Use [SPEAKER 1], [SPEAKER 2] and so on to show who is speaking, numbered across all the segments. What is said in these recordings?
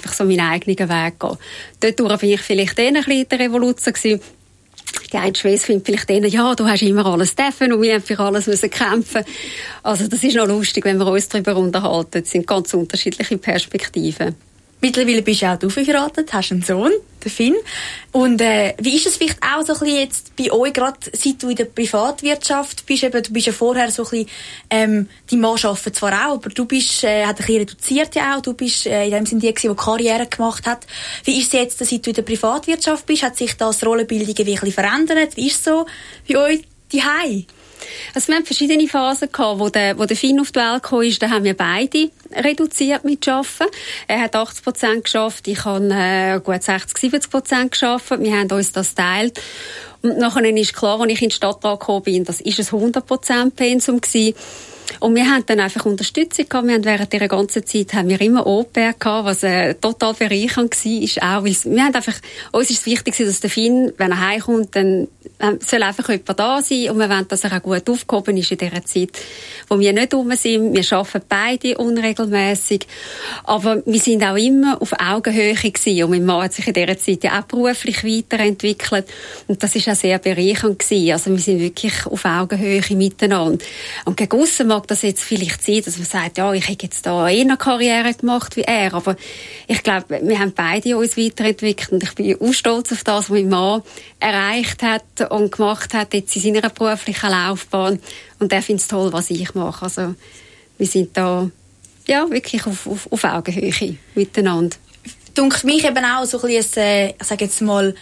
[SPEAKER 1] einfach so meinen eigenen Weg gehen. Dort bin ich vielleicht ein bisschen in der Revolution gewesen. Die eine Schwester findet vielleicht denen, ja, du hast immer alles dürfen und wir haben für alles müssen kämpfen. Also das ist noch lustig, wenn wir uns darüber unterhalten. Das sind ganz unterschiedliche Perspektiven.
[SPEAKER 2] Mittlerweile bist du auch verheiratet, hast einen Sohn, den Finn. Und wie ist es vielleicht auch so ein bisschen jetzt bei euch, gerade seit du in der Privatwirtschaft bist? Eben, du bist ja vorher so ein bisschen, die Mann arbeitet zwar auch, aber du bist, hat ein bisschen reduziert ja auch. Du bist in dem Sinne die Karriere gemacht hat. Wie ist es jetzt, seit du in der Privatwirtschaft bist? Hat sich das Rollenbildung ein bisschen verändert? Wie ist es so bei euch daheim?
[SPEAKER 1] Also wir haben verschiedene Phasen gehabt, wo der Finn auf die Welt gekommen ist. Da haben wir beide reduziert mit Arbeiten. Er hat 80% geschafft, ich habe gut 60-70% geschafft. Wir haben uns das geteilt. Und nachher ist klar, als ich in die Stadt gekommen bin, das ist ein 100% Pensum gewesen. Und wir haben dann einfach Unterstützung gehabt. Wir haben während dieser ganzen Zeit haben wir immer Au-pair gehabt, was total bereichernd war. Ist auch, weil wir haben einfach, uns ist es wichtig, dass der Finn, wenn er heimkommt, dann soll einfach jemand da sein. Und wir wollen, dass er auch gut aufgehoben ist in dieser Zeit, wo wir nicht rum sind. Wir arbeiten beide unregelmässig. Aber wir sind auch immer auf Augenhöhe gewesen. Und mein Mann hat sich in dieser Zeit ja auch beruflich weiterentwickelt. Und das ist auch sehr bereichernd gewesen. Also wir sind wirklich auf Augenhöhe miteinander. Und gegen aussen mag das jetzt vielleicht sein, dass man sagt, ja, ich habe jetzt da eine Karriere gemacht wie er, aber ich glaube, wir haben beide uns weiterentwickelt und ich bin auch stolz auf das, was mein Mann erreicht hat und gemacht hat jetzt in seiner beruflichen Laufbahn und er findet es toll, was ich mache. Also wir sind da ja wirklich auf Augenhöhe miteinander.
[SPEAKER 2] Dunkt mich eben auch so ein bisschen, ich sage jetzt mal,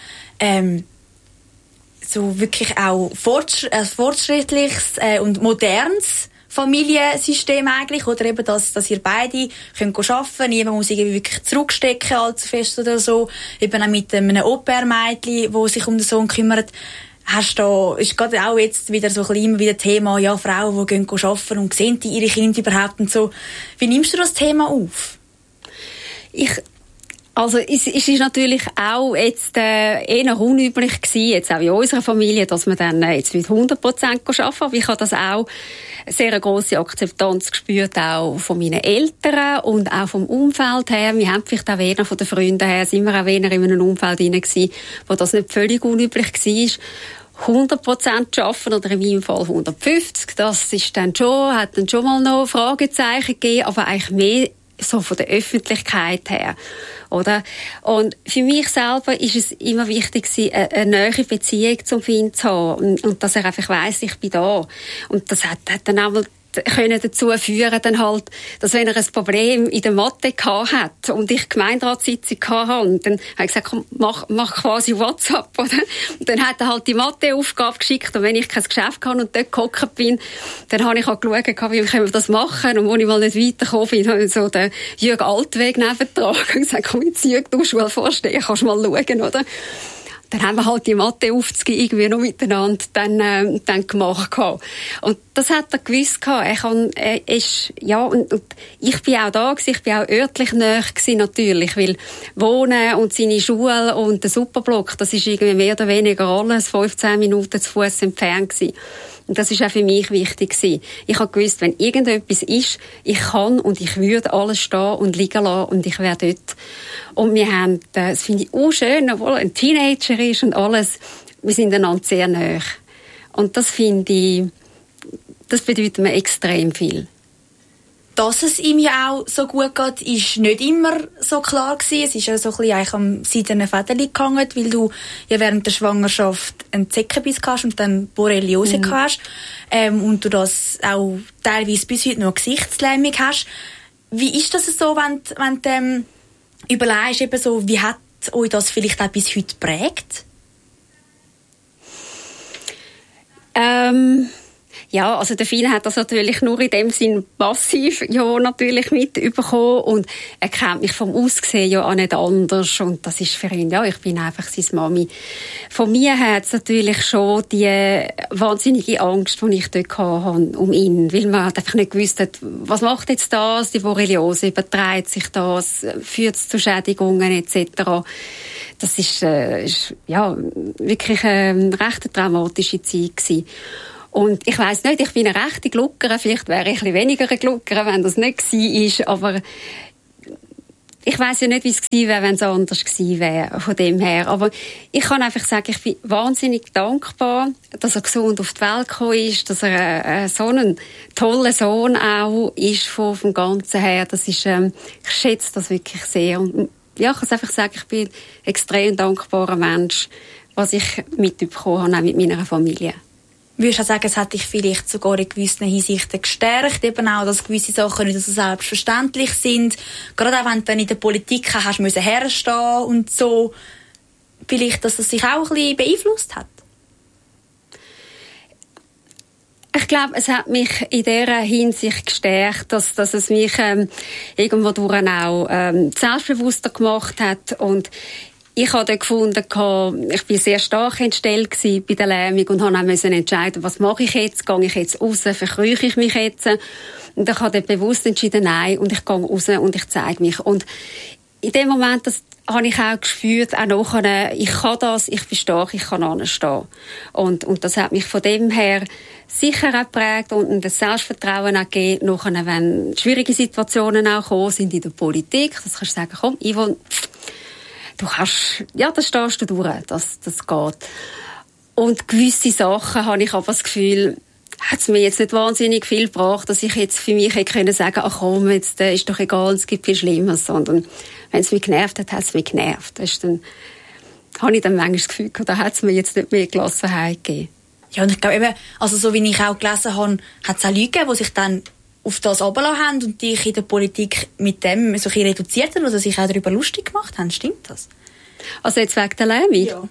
[SPEAKER 2] so wirklich auch fortschrittliches und modernes Familiensystem eigentlich, oder eben, dass ihr beide könnt arbeiten könnt, niemand muss irgendwie wirklich zurückstecken allzu fest oder so, eben auch mit einem Au-pair-Mädchen, das sich um den Sohn kümmert. Ist gerade auch jetzt wieder so ein bisschen immer wieder Thema, ja, Frauen, die gehen arbeiten und sehen die ihre Kinder überhaupt und so. Wie nimmst du das Thema auf?
[SPEAKER 1] Also es ist natürlich auch jetzt eher unüblich gewesen, jetzt auch in unserer Familie, dass man dann jetzt mit 100% arbeiten. Aber ich habe das auch sehr eine grosse Akzeptanz gespürt, auch von meinen Eltern und auch vom Umfeld her. Wir haben vielleicht auch weniger von den Freunden her, sind wir auch weniger in einem Umfeld hinein gewesen, wo das nicht völlig unüblich war. 100% arbeiten oder in meinem Fall 150, das ist dann schon, hat dann schon mal noch Fragezeichen gegeben, aber eigentlich mehr so von der Öffentlichkeit her, oder? Und für mich selber ist es immer wichtig gewesen, eine nahe Beziehung zum Kind zu haben und dass er einfach weiss, ich bin da. Und das hat dann auch mal können dazu führen, dann halt, dass wenn er ein Problem in der Mathe gehabt hat und ich Gemeinderatssitzung hatte, und dann habe ich gesagt, komm, mach quasi WhatsApp, oder? Und dann hat er halt die Matheaufgabe geschickt und wenn ich kein Geschäft hatte und dort gehockt bin, dann habe ich halt geschaut, wie können wir das machen, und als ich mal nicht weitergekommen bin, habe ich so den Jürg Altweg nebendran und gesagt, komm jetzt Jürg, du Schulvorsteher, kannst mal schauen, oder? Dann haben wir halt die Mathe-Aufzüge irgendwie noch miteinander dann gemacht. Und das hat er gewusst. Und ich bin auch da gewesen, ich bin auch örtlich nahe gewesen, natürlich, weil Wohnen und seine Schule und der Superblock, das ist irgendwie mehr oder weniger alles 15 Minuten zu Fuß entfernt gewesen. Und das ist auch für mich wichtig gewesen. Ich habe gewusst, wenn irgendetwas ist, ich kann und ich würde alles stehen und liegen lassen und ich wäre dort. Und wir haben, das finde ich auch schön, obwohl er ein Teenager ist und alles, wir sind einander sehr nahe. Und das finde ich, das bedeutet mir extrem viel.
[SPEAKER 2] Dass es ihm ja auch so gut geht, ist nicht immer so klar gewesen. Es ist ja so ein bisschen eigentlich am seidenen Fädeli gehangen, weil du ja während der Schwangerschaft einen Zeckenbiss hast und dann Borreliose hast. Und du das auch teilweise bis heute noch Gesichtslähmung hast. Wie ist das so, wenn du überlegst, eben so, wie hat euch das vielleicht auch bis heute geprägt?
[SPEAKER 1] Ja, also der Finn hat das natürlich nur in dem Sinn passiv ja natürlich mitbekommen und er kennt mich vom Aussehen ja auch nicht anders und das ist für ihn, ja, ich bin einfach seine Mami. Von mir her hat es natürlich schon die wahnsinnige Angst, die ich dort hatte um ihn, weil man einfach nicht gewusst hat, was macht jetzt das, die Borreliose, überträgt sich das, führt es zu Schädigungen etc. Das ist ja wirklich eine recht traumatische Zeit gewesen. Und ich weiss nicht, ich bin eine rechte Gluckere, vielleicht wäre ich ein bisschen weniger eine Gluckere, wenn das nicht gewesen ist, aber ich weiss ja nicht, wie es gewesen wäre, wenn es anders gewesen wäre, von dem her. Aber ich kann einfach sagen, ich bin wahnsinnig dankbar, dass er gesund auf die Welt gekommen ist, dass er so ein toller Sohn auch ist vom Ganzen her. Das ist, ich schätze das wirklich sehr. Und ja, ich kann einfach sagen, ich bin ein extrem dankbarer Mensch, was ich mitbekommen habe, auch mit meiner Familie.
[SPEAKER 2] Würdest du sagen, es hat dich vielleicht sogar in gewissen Hinsichten gestärkt, eben auch, dass gewisse Sachen nicht so selbstverständlich sind. Gerade auch wenn du dann in der Politik hast müssen herstehen und so. Vielleicht, dass das sich auch ein bisschen beeinflusst hat?
[SPEAKER 1] Ich glaube, es hat mich in dieser Hinsicht gestärkt, dass es mich irgendwo durch auch selbstbewusster gemacht hat. Und ich habe dort gefunden, ich war sehr stark entstellt bei der Lähmung und musste auch entscheiden, was mache ich jetzt? Gehe ich jetzt raus? Verkrüche ich mich jetzt? Und ich habe dort bewusst entschieden, nein, und ich gehe raus und ich zeige mich. Und in dem Moment, das habe ich auch gespürt, auch nachher, ich kann das, ich bin stark, ich kann anstehen. Und das hat mich von dem her sicher auch geprägt und das Selbstvertrauen auch gegeben, nachher, wenn schwierige Situationen auch gekommen sind in der Politik, das kannst du sagen, komm, Yvonne, du kannst, ja, das stehst du durch, das geht. Und gewisse Sachen habe ich aber das Gefühl, hat es mir jetzt nicht wahnsinnig viel gebracht, dass ich jetzt für mich hätte können sagen, ach komm, jetzt ist doch egal, es gibt viel Schlimmes, sondern wenn es mich genervt hat, hat es mich genervt. Dann habe ich dann manchmal das Gefühl, da hat es mir jetzt nicht mehr Gelassenheit gegeben.
[SPEAKER 2] Ja, und ich glaube eben, also so wie ich auch gelesen habe, hat es auch Leute gegeben, die sich dann auf das runtergelassen haben und dich in der Politik mit dem so ein bisschen reduziert haben oder sich auch darüber lustig gemacht haben. Stimmt das?
[SPEAKER 1] Also jetzt wegen der Lähmung?
[SPEAKER 2] Ja.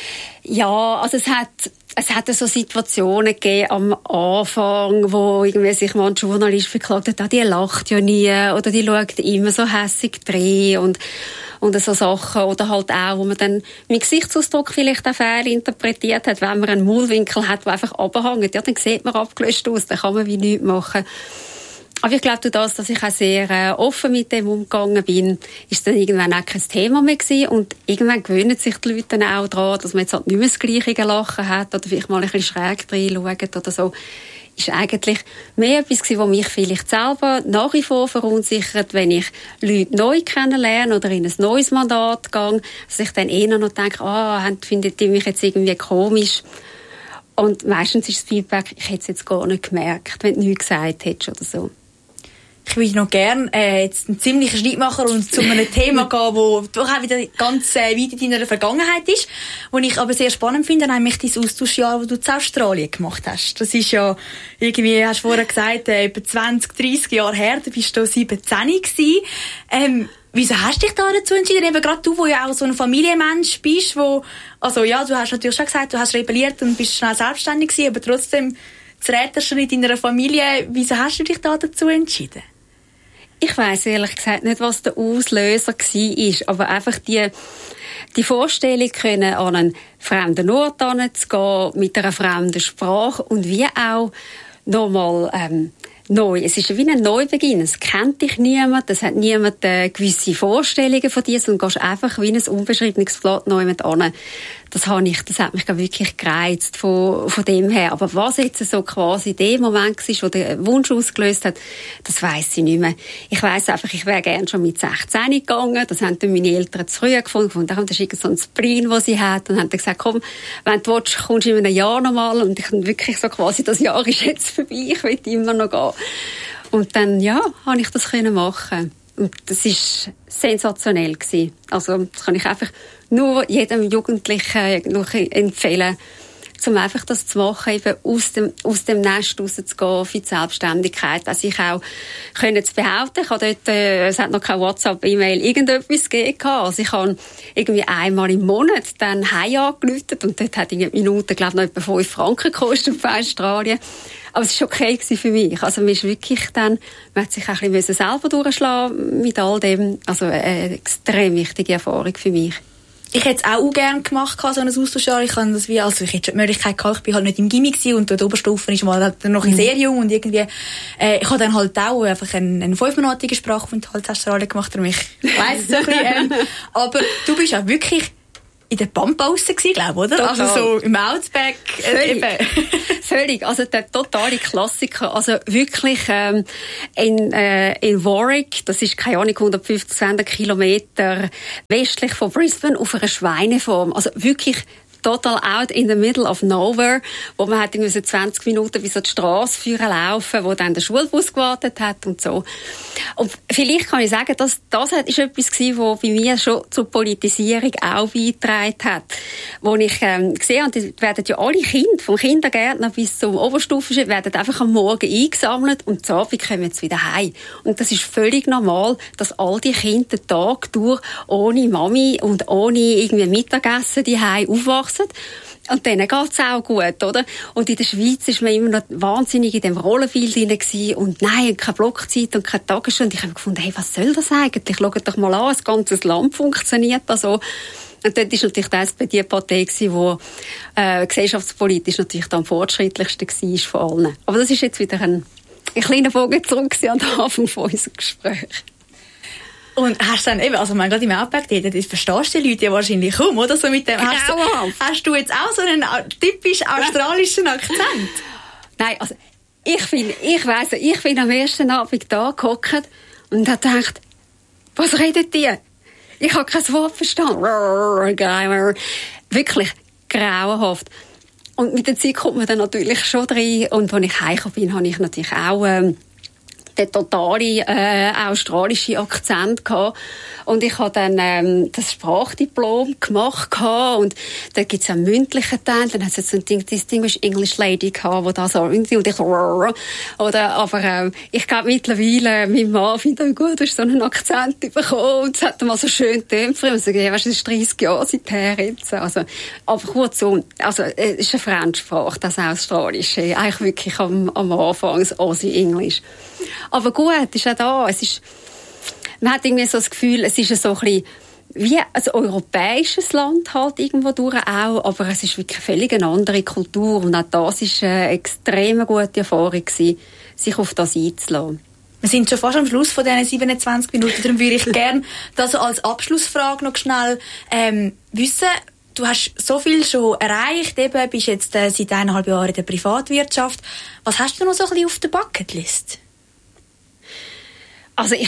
[SPEAKER 1] Ja, also es hat so Situationen gegeben am Anfang, wo irgendwie sich mal ein Journalist verklagt hat, die lacht ja nie oder die schaut immer so hässig drin und so Sachen. Oder halt auch, wo man dann mit Gesichtsausdruck vielleicht auch fehlinterpretiert hat, wenn man einen Maulwinkel hat, der einfach runterhängt, ja, dann sieht man abgelöscht aus, dann kann man wie nichts machen. Aber ich glaube, durch das, dass ich auch sehr offen mit dem umgegangen bin, ist dann irgendwann auch kein Thema mehr gewesen. Und irgendwann gewöhnen sich die Leute dann auch daran, dass man jetzt halt nicht mehr das gleiche Lachen hat oder vielleicht mal ein bisschen schräg reinschaut oder so. Ist eigentlich mehr etwas gewesen, was mich vielleicht selber nach wie vor verunsichert, wenn ich Leute neu kennenlerne oder in ein neues Mandat gehe, dass ich dann eher noch denke, findet die mich jetzt irgendwie komisch? Und meistens ist das Feedback, ich hätte es jetzt gar nicht gemerkt, wenn du nichts gesagt hättest oder so.
[SPEAKER 2] Ich würde noch gerne jetzt einen ziemlichen Schritt machen und zu einem Thema gehen, das doch auch wieder ganz weit in deiner Vergangenheit ist, was ich aber sehr spannend finde, nämlich dein Austauschjahr, das du in Australien gemacht hast. Das ist ja irgendwie, hast du vorher gesagt, etwa 20, 30 Jahre her, da bist du 17 gewesen. Wieso hast du dich da dazu entschieden? Eben gerade du, wo ja auch so ein Familienmensch bist, also ja, du hast natürlich schon gesagt, du hast rebelliert und bist schnell selbstständig gewesen, aber trotzdem das Räterschritt in deiner Familie. Wieso hast du dich da dazu entschieden?
[SPEAKER 1] Ich weiss ehrlich gesagt nicht, was der Auslöser war, aber einfach die Vorstellung, können an einen fremden Ort hinzugehen, mit einer fremden Sprache und wie auch nochmal neu. Es ist wie ein Neubeginn. Es kennt dich niemand, es hat niemand gewisse Vorstellungen von dir, sondern gehst einfach wie ein unbeschriebenes Blatt neu mit an. Das hat mich wirklich gereizt von dem her. Aber was jetzt so quasi der Moment war, wo der Wunsch ausgelöst hat, das weiss ich nicht mehr. Ich weiss einfach, ich wäre gerne schon mit 16 gegangen. Das haben dann meine Eltern zu früh gefunden. Das ist so ein Spleen, das sie hat. Und haben dann gesagt, komm, wenn du willst, kommst du in einem Jahr nochmal. Und ich dann wirklich so quasi, das Jahr ist jetzt vorbei, ich will immer noch gehen. Und dann, ja, habe ich das machen. Und das war sensationell gewesen. Also, das kann ich einfach nur jedem Jugendlichen empfehlen, um einfach das zu machen, eben aus dem Nest rauszugehen, für die Selbstständigkeit, dass ich auch zu behaupten. Ich habe dort, es hat noch kein WhatsApp, E-Mail, irgendetwas gegeben. Also ich habe irgendwie einmal im Monat dann heim angerufen und dort hat die Minute, glaube ich, noch etwa 5 Franken gekostet für Australien. Aber es war okay für mich. Also man ist wirklich dann, man hat sich auch ein bisschen selber durchschlagen mit all dem. Also eine extrem wichtige Erfahrung für mich.
[SPEAKER 2] Ich hätte es auch gerne gemacht, so ein Austauschjahr. Ich hätte schon die Möglichkeit gehabt, ich bin halt nicht im Gymi gewesen und die Oberstufe ist mal noch sehr jung und irgendwie, ich habe dann halt auch einfach einen 5-monatigen Sprachaufenthalt in Australien gemacht, darum ich weiss es ein bisschen, aber du bist ja wirklich in der Pampa raus gewesen, glaube ich, oder?
[SPEAKER 1] Total.
[SPEAKER 2] Also so im Outback.
[SPEAKER 1] völlig. Also der totale Klassiker. Also wirklich in Warwick, das ist, keine Ahnung, 150 Kilometer westlich von Brisbane, auf einer Schweinefarm. Also wirklich total out in the middle of nowhere, wo man hat irgendwie 20 Minuten bis an die Strasse führen laufen, wo dann der Schulbus gewartet hat und so. Und vielleicht kann ich sagen, das ist etwas gewesen, was bei mir schon zur Politisierung auch beigetragen hat. Wo ich gesehen habe, die werden ja alle Kinder, vom Kindergärtner bis zum Oberstufenschule, werden einfach am Morgen eingesammelt und am Abend kommen sie wieder heim. Und das ist völlig normal, dass all die Kinder den Tag durch ohne Mami und ohne irgendwie Mittagessen die heim aufwachsen. Und denen geht's auch gut, oder? Und in der Schweiz ist man immer noch wahnsinnig in dem Rollenbild drin gewesen. Und nein, keine Blockzeit und keine Tagesstunde. Ich habe gefunden, hey, was soll das eigentlich? Schaut doch mal an, das ganze Land funktioniert da so. Und dort war natürlich die SPD die Partei gewesen, die gesellschaftspolitisch natürlich am fortschrittlichsten war von allen. Aber das ist jetzt wieder ein kleiner Bogen zurück an den Anfang von unserem Gespräch.
[SPEAKER 2] Und hast dann eben, also man gerade im Outback, das verstehst du die Leute ja wahrscheinlich kaum, oder? So mit dem, hast du jetzt auch so einen typisch australischen Akzent?
[SPEAKER 1] Nein, also ich bin am ersten Abend da gehockt und habe gedacht, was redet die? Ich habe kein Wort verstanden. Wirklich grauenhaft. Und mit der Zeit kommt man dann natürlich schon rein. Und als ich heimgekommen bin, habe ich natürlich auch den totalen australischen Akzent gehabt. Und ich habe dann das Sprachdiplom gemacht gehabt. Und da gibt es einen mündlichen Teil. Dann hat es so ein Distinguished English Lady gehabt, die da so und ich oder aber ich glaube mittlerweile mein Mann findet, gut, du hast so einen Akzent bekommen und es hat mal so schön getönt. Und ich sage, weißt du, das ist 30 Jahre seither jetzt. Also, aber kurzum, also es ist eine Fremdsprache, das Australische. Eigentlich wirklich am Anfang das Aussie-Englisch. Aber gut, ist auch da. Man hat irgendwie so das Gefühl, es ist so ein bisschen wie ein europäisches Land halt irgendwo durch auch, aber es ist wirklich völlig eine andere Kultur und auch das war eine extrem gute Erfahrung gewesen, sich auf das einzulassen.
[SPEAKER 2] Wir sind schon fast am Schluss von diesen 27 Minuten, darum würde ich gerne das als Abschlussfrage noch schnell wissen. Du hast so viel schon erreicht, eben, bist jetzt seit 1,5 Jahren in der Privatwirtschaft. Was hast du noch so ein bisschen auf der Bucketlist?
[SPEAKER 1] Also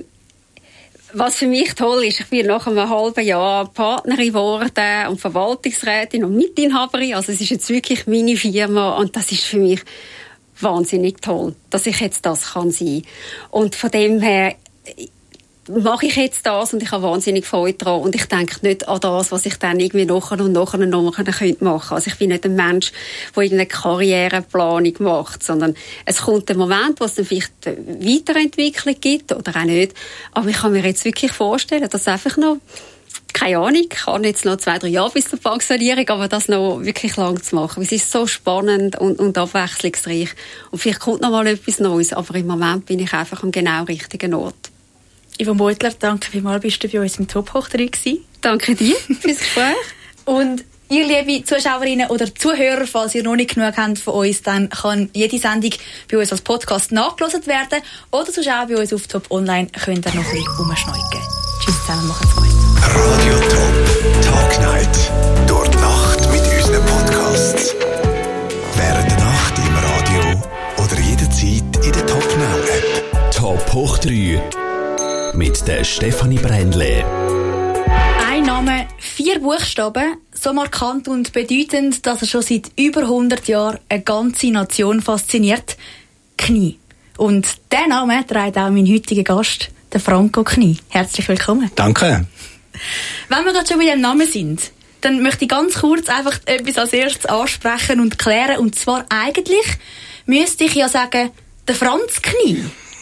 [SPEAKER 1] was für mich toll ist, ich bin nach einem halben Jahr Partnerin geworden und Verwaltungsrätin und Mitinhaberin. Also es ist jetzt wirklich meine Firma und das ist für mich wahnsinnig toll, dass ich jetzt das kann sein. Und von dem her mache ich jetzt das und ich habe wahnsinnig Freude daran und ich denke nicht an das, was ich dann irgendwie nachher machen könnte. Also ich bin nicht ein Mensch, der irgendeine Karriereplanung macht, sondern es kommt ein Moment, wo es dann vielleicht Weiterentwicklung gibt oder auch nicht. Aber ich kann mir jetzt wirklich vorstellen, dass einfach noch, keine Ahnung, ich kann jetzt noch 2-3 Jahre bis zur Pensionierung, aber das noch wirklich lang zu machen. Es ist so spannend und abwechslungsreich. Und vielleicht kommt noch mal etwas Neues, aber im Moment bin ich einfach am genau richtigen Ort.
[SPEAKER 2] Yvonne Beutler, danke vielmals, bist du bei uns im Top Hoch 3 gewesen.
[SPEAKER 1] Danke dir fürs Gespräch.
[SPEAKER 2] Und ihr, liebe Zuschauerinnen oder Zuhörer, falls ihr noch nicht genug habt von uns, dann kann jede Sendung bei uns als Podcast nachgehört werden oder sonst auch bei uns auf Top Online könnt ihr noch ein bisschen rumschneuken. Tschüss zusammen, macht's gut.
[SPEAKER 3] Radio Top Tag Night. Durch die Nacht mit unseren Podcasts. Während der Nacht im Radio oder jederzeit in der Top Now App.
[SPEAKER 4] Top Hoch 3 mit der Stefanie Brändle.
[SPEAKER 2] Ein Name, 4 Buchstaben, so markant und bedeutend, dass er schon seit über 100 Jahren eine ganze Nation fasziniert. Knie. Und diesen Namen trägt auch mein heutiger Gast, der Franco Knie. Herzlich willkommen.
[SPEAKER 5] Danke.
[SPEAKER 2] Wenn wir gerade schon bei dem Namen sind, dann möchte ich ganz kurz einfach etwas als erstes ansprechen und klären. Und zwar eigentlich müsste ich ja sagen, der Franz Knie.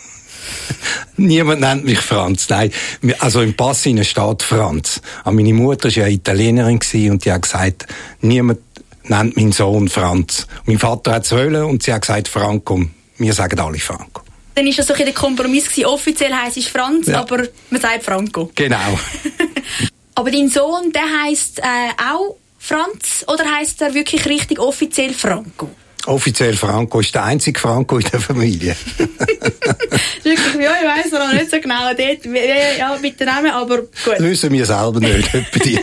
[SPEAKER 5] Niemand nennt mich Franz, nein. Also im Pass steht Franz. Aber meine Mutter war ja Italienerin und die hat gesagt, niemand nennt meinen Sohn Franz. Mein Vater hat es wollen und sie hat gesagt Franco. Wir sagen alle Franco.
[SPEAKER 2] Dann war das so ein der Kompromiss gewesen. Offiziell heisst es Franz, ja, aber man sagt Franco.
[SPEAKER 5] Genau.
[SPEAKER 2] Aber dein Sohn, der heisst auch Franz oder heisst er wirklich richtig offiziell Franco?
[SPEAKER 5] Offiziell Franco ist der einzige Franco in der Familie.
[SPEAKER 2] Wirklich, ja, ich weiss noch nicht so genau dort, ja, mit den Namen, aber gut.
[SPEAKER 5] Das wissen wir selber nicht, etwa die.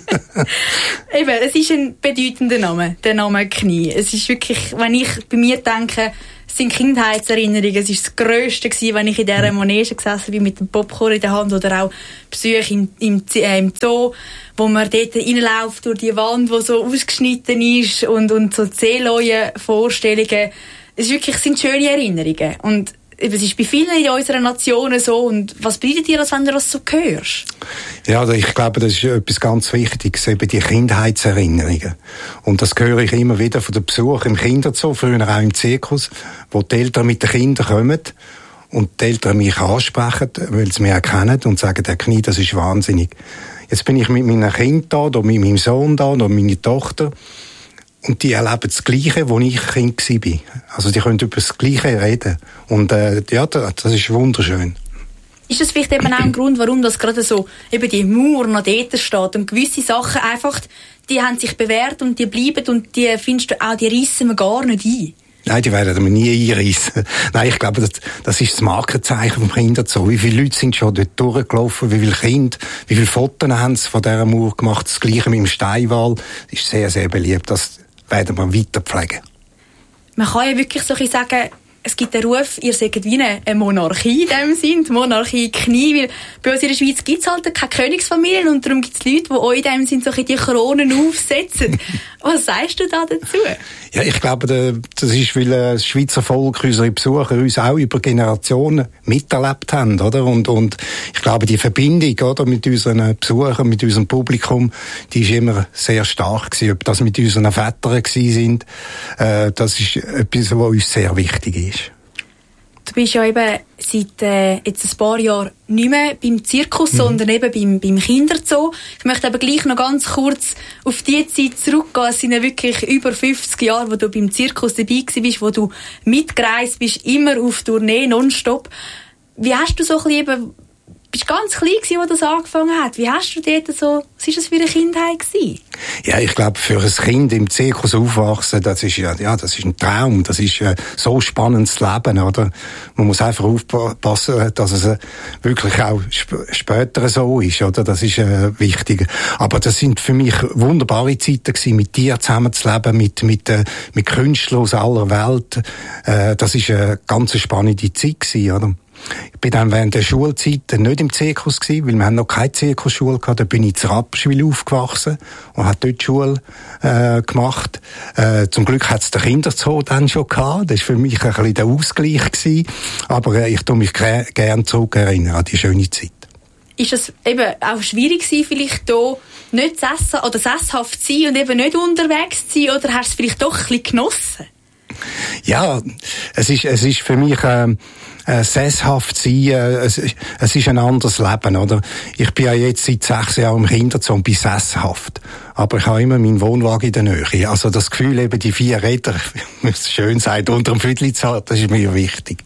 [SPEAKER 2] Eben, es ist ein bedeutender Name, der Name Knie. Es ist wirklich, wenn ich bei mir denke, es sind Kindheitserinnerungen. Es war das Grösste gewesen, wenn ich in dieser Manege gesessen bin mit dem Popcorn in der Hand oder auch Besuche im Zoo, wo man dort reinläuft durch die Wand, die so ausgeschnitten ist und so Seeleuen-Vorstellungen. Es sind schöne Erinnerungen. Und es ist bei vielen in unserer Nation so. Und was bedeutet dir das, wenn du das so hörst?
[SPEAKER 5] Ja, ich glaube, das ist etwas ganz Wichtiges, eben die Kindheitserinnerungen. Und das höre ich immer wieder von den Besuchern im Kinderzoo, früher auch im Zirkus, wo die Eltern mit den Kindern kommen und die Eltern mich ansprechen, weil sie mich erkennen und sagen, der Knie, das ist wahnsinnig. Jetzt bin ich mit meinen Kindern da, oder mit meinem Sohn da, oder meine Tochter. Und die erleben das Gleiche, wo ich Kind war. Also die können über das Gleiche reden. Und ja, das ist wunderschön.
[SPEAKER 2] Ist das vielleicht eben auch ein Grund, warum das gerade so eben die Mauer noch dort steht und gewisse Sachen einfach, die haben sich bewährt und die bleiben und die findest du auch, die reissen wir gar nicht ein?
[SPEAKER 5] Nein, die werden wir nie einreissen. Nein, ich glaube, das ist das Markenzeichen vom Kinderzoo. Wie viele Leute sind schon dort durchgelaufen, wie viele Kinder, wie viele Fotos haben sie von dieser Mauer gemacht. Das Gleiche mit dem Steinwall. Das ist sehr, sehr beliebt. Das werden wir weiter pflegen.
[SPEAKER 2] Man kann ja wirklich so sagen, es gibt einen Ruf, ihr seid wie eine Monarchie in dem Sinn, die Monarchie Knie, weil bei uns in der Schweiz gibt es halt keine Königsfamilien und darum gibt es Leute, die euch in dem Sinn so die Kronen aufsetzen. Was sagst du da dazu?
[SPEAKER 5] Ja, ich glaube, das ist, weil das Schweizer Volk, unsere Besucher, uns auch über Generationen miterlebt haben, oder? Und ich glaube, die Verbindung, oder, mit unseren Besuchern, mit unserem Publikum, die ist immer sehr stark gewesen. Ob das mit unseren Vätern gewesen sind, das ist etwas, was uns sehr wichtig ist.
[SPEAKER 2] Du bist ja eben seit jetzt ein paar Jahren nicht mehr beim Zirkus, sondern eben beim Kinderzoo. Ich möchte aber gleich noch ganz kurz auf die Zeit zurückgehen. Es sind ja wirklich über 50 Jahre, wo du beim Zirkus dabei bist, wo du mitgereist bist, immer auf Tournee, nonstop. Wie hast du so ein bisschen eben, bist ganz klein gewesen, als das angefangen hat. Wie hast du dort so, was war das für eine Kindheit gewesen?
[SPEAKER 5] Ja, ich glaube, für ein Kind im Zirkus aufwachsen, das ist das ist ein Traum. Das ist so spannendes Leben, oder? Man muss einfach aufpassen, dass es wirklich auch später so ist, oder? Das ist wichtig. Aber das sind für mich wunderbare Zeiten gewesen, mit dir zusammenzuleben, mit Künstlern aus aller Welt. Das ist eine ganz spannende Zeit gewesen, oder? Ich bin dann während der Schulzeit nicht im Zirkus gewesen, weil wir haben noch keine Zirkusschule gehabt. Da bin ich in Rapperswil aufgewachsen und habe dort Schule gemacht. Zum Glück hat es der Kinderzoo dann schon gehabt. Das war für mich ein bisschen der Ausgleich gewesen. Aber ich tue mich gerne zurückerinnern an die schöne Zeit.
[SPEAKER 2] Ist es eben auch schwierig gewesen, vielleicht hier nicht zu essen oder sesshaft zu sein und eben nicht unterwegs zu sein? Oder hast du es vielleicht doch ein bisschen genossen?
[SPEAKER 5] Ja, es ist für mich sesshaft sein, es ist ein anderes Leben, oder? Ich bin ja jetzt seit 6 Jahren im Kinderzoo und bin sesshaft. Aber ich habe immer meinen Wohnwagen in der Nähe. Also das Gefühl, eben die 4 Räder, wie es schön sagt, unter dem Viertel zu haben, das ist mir wichtig.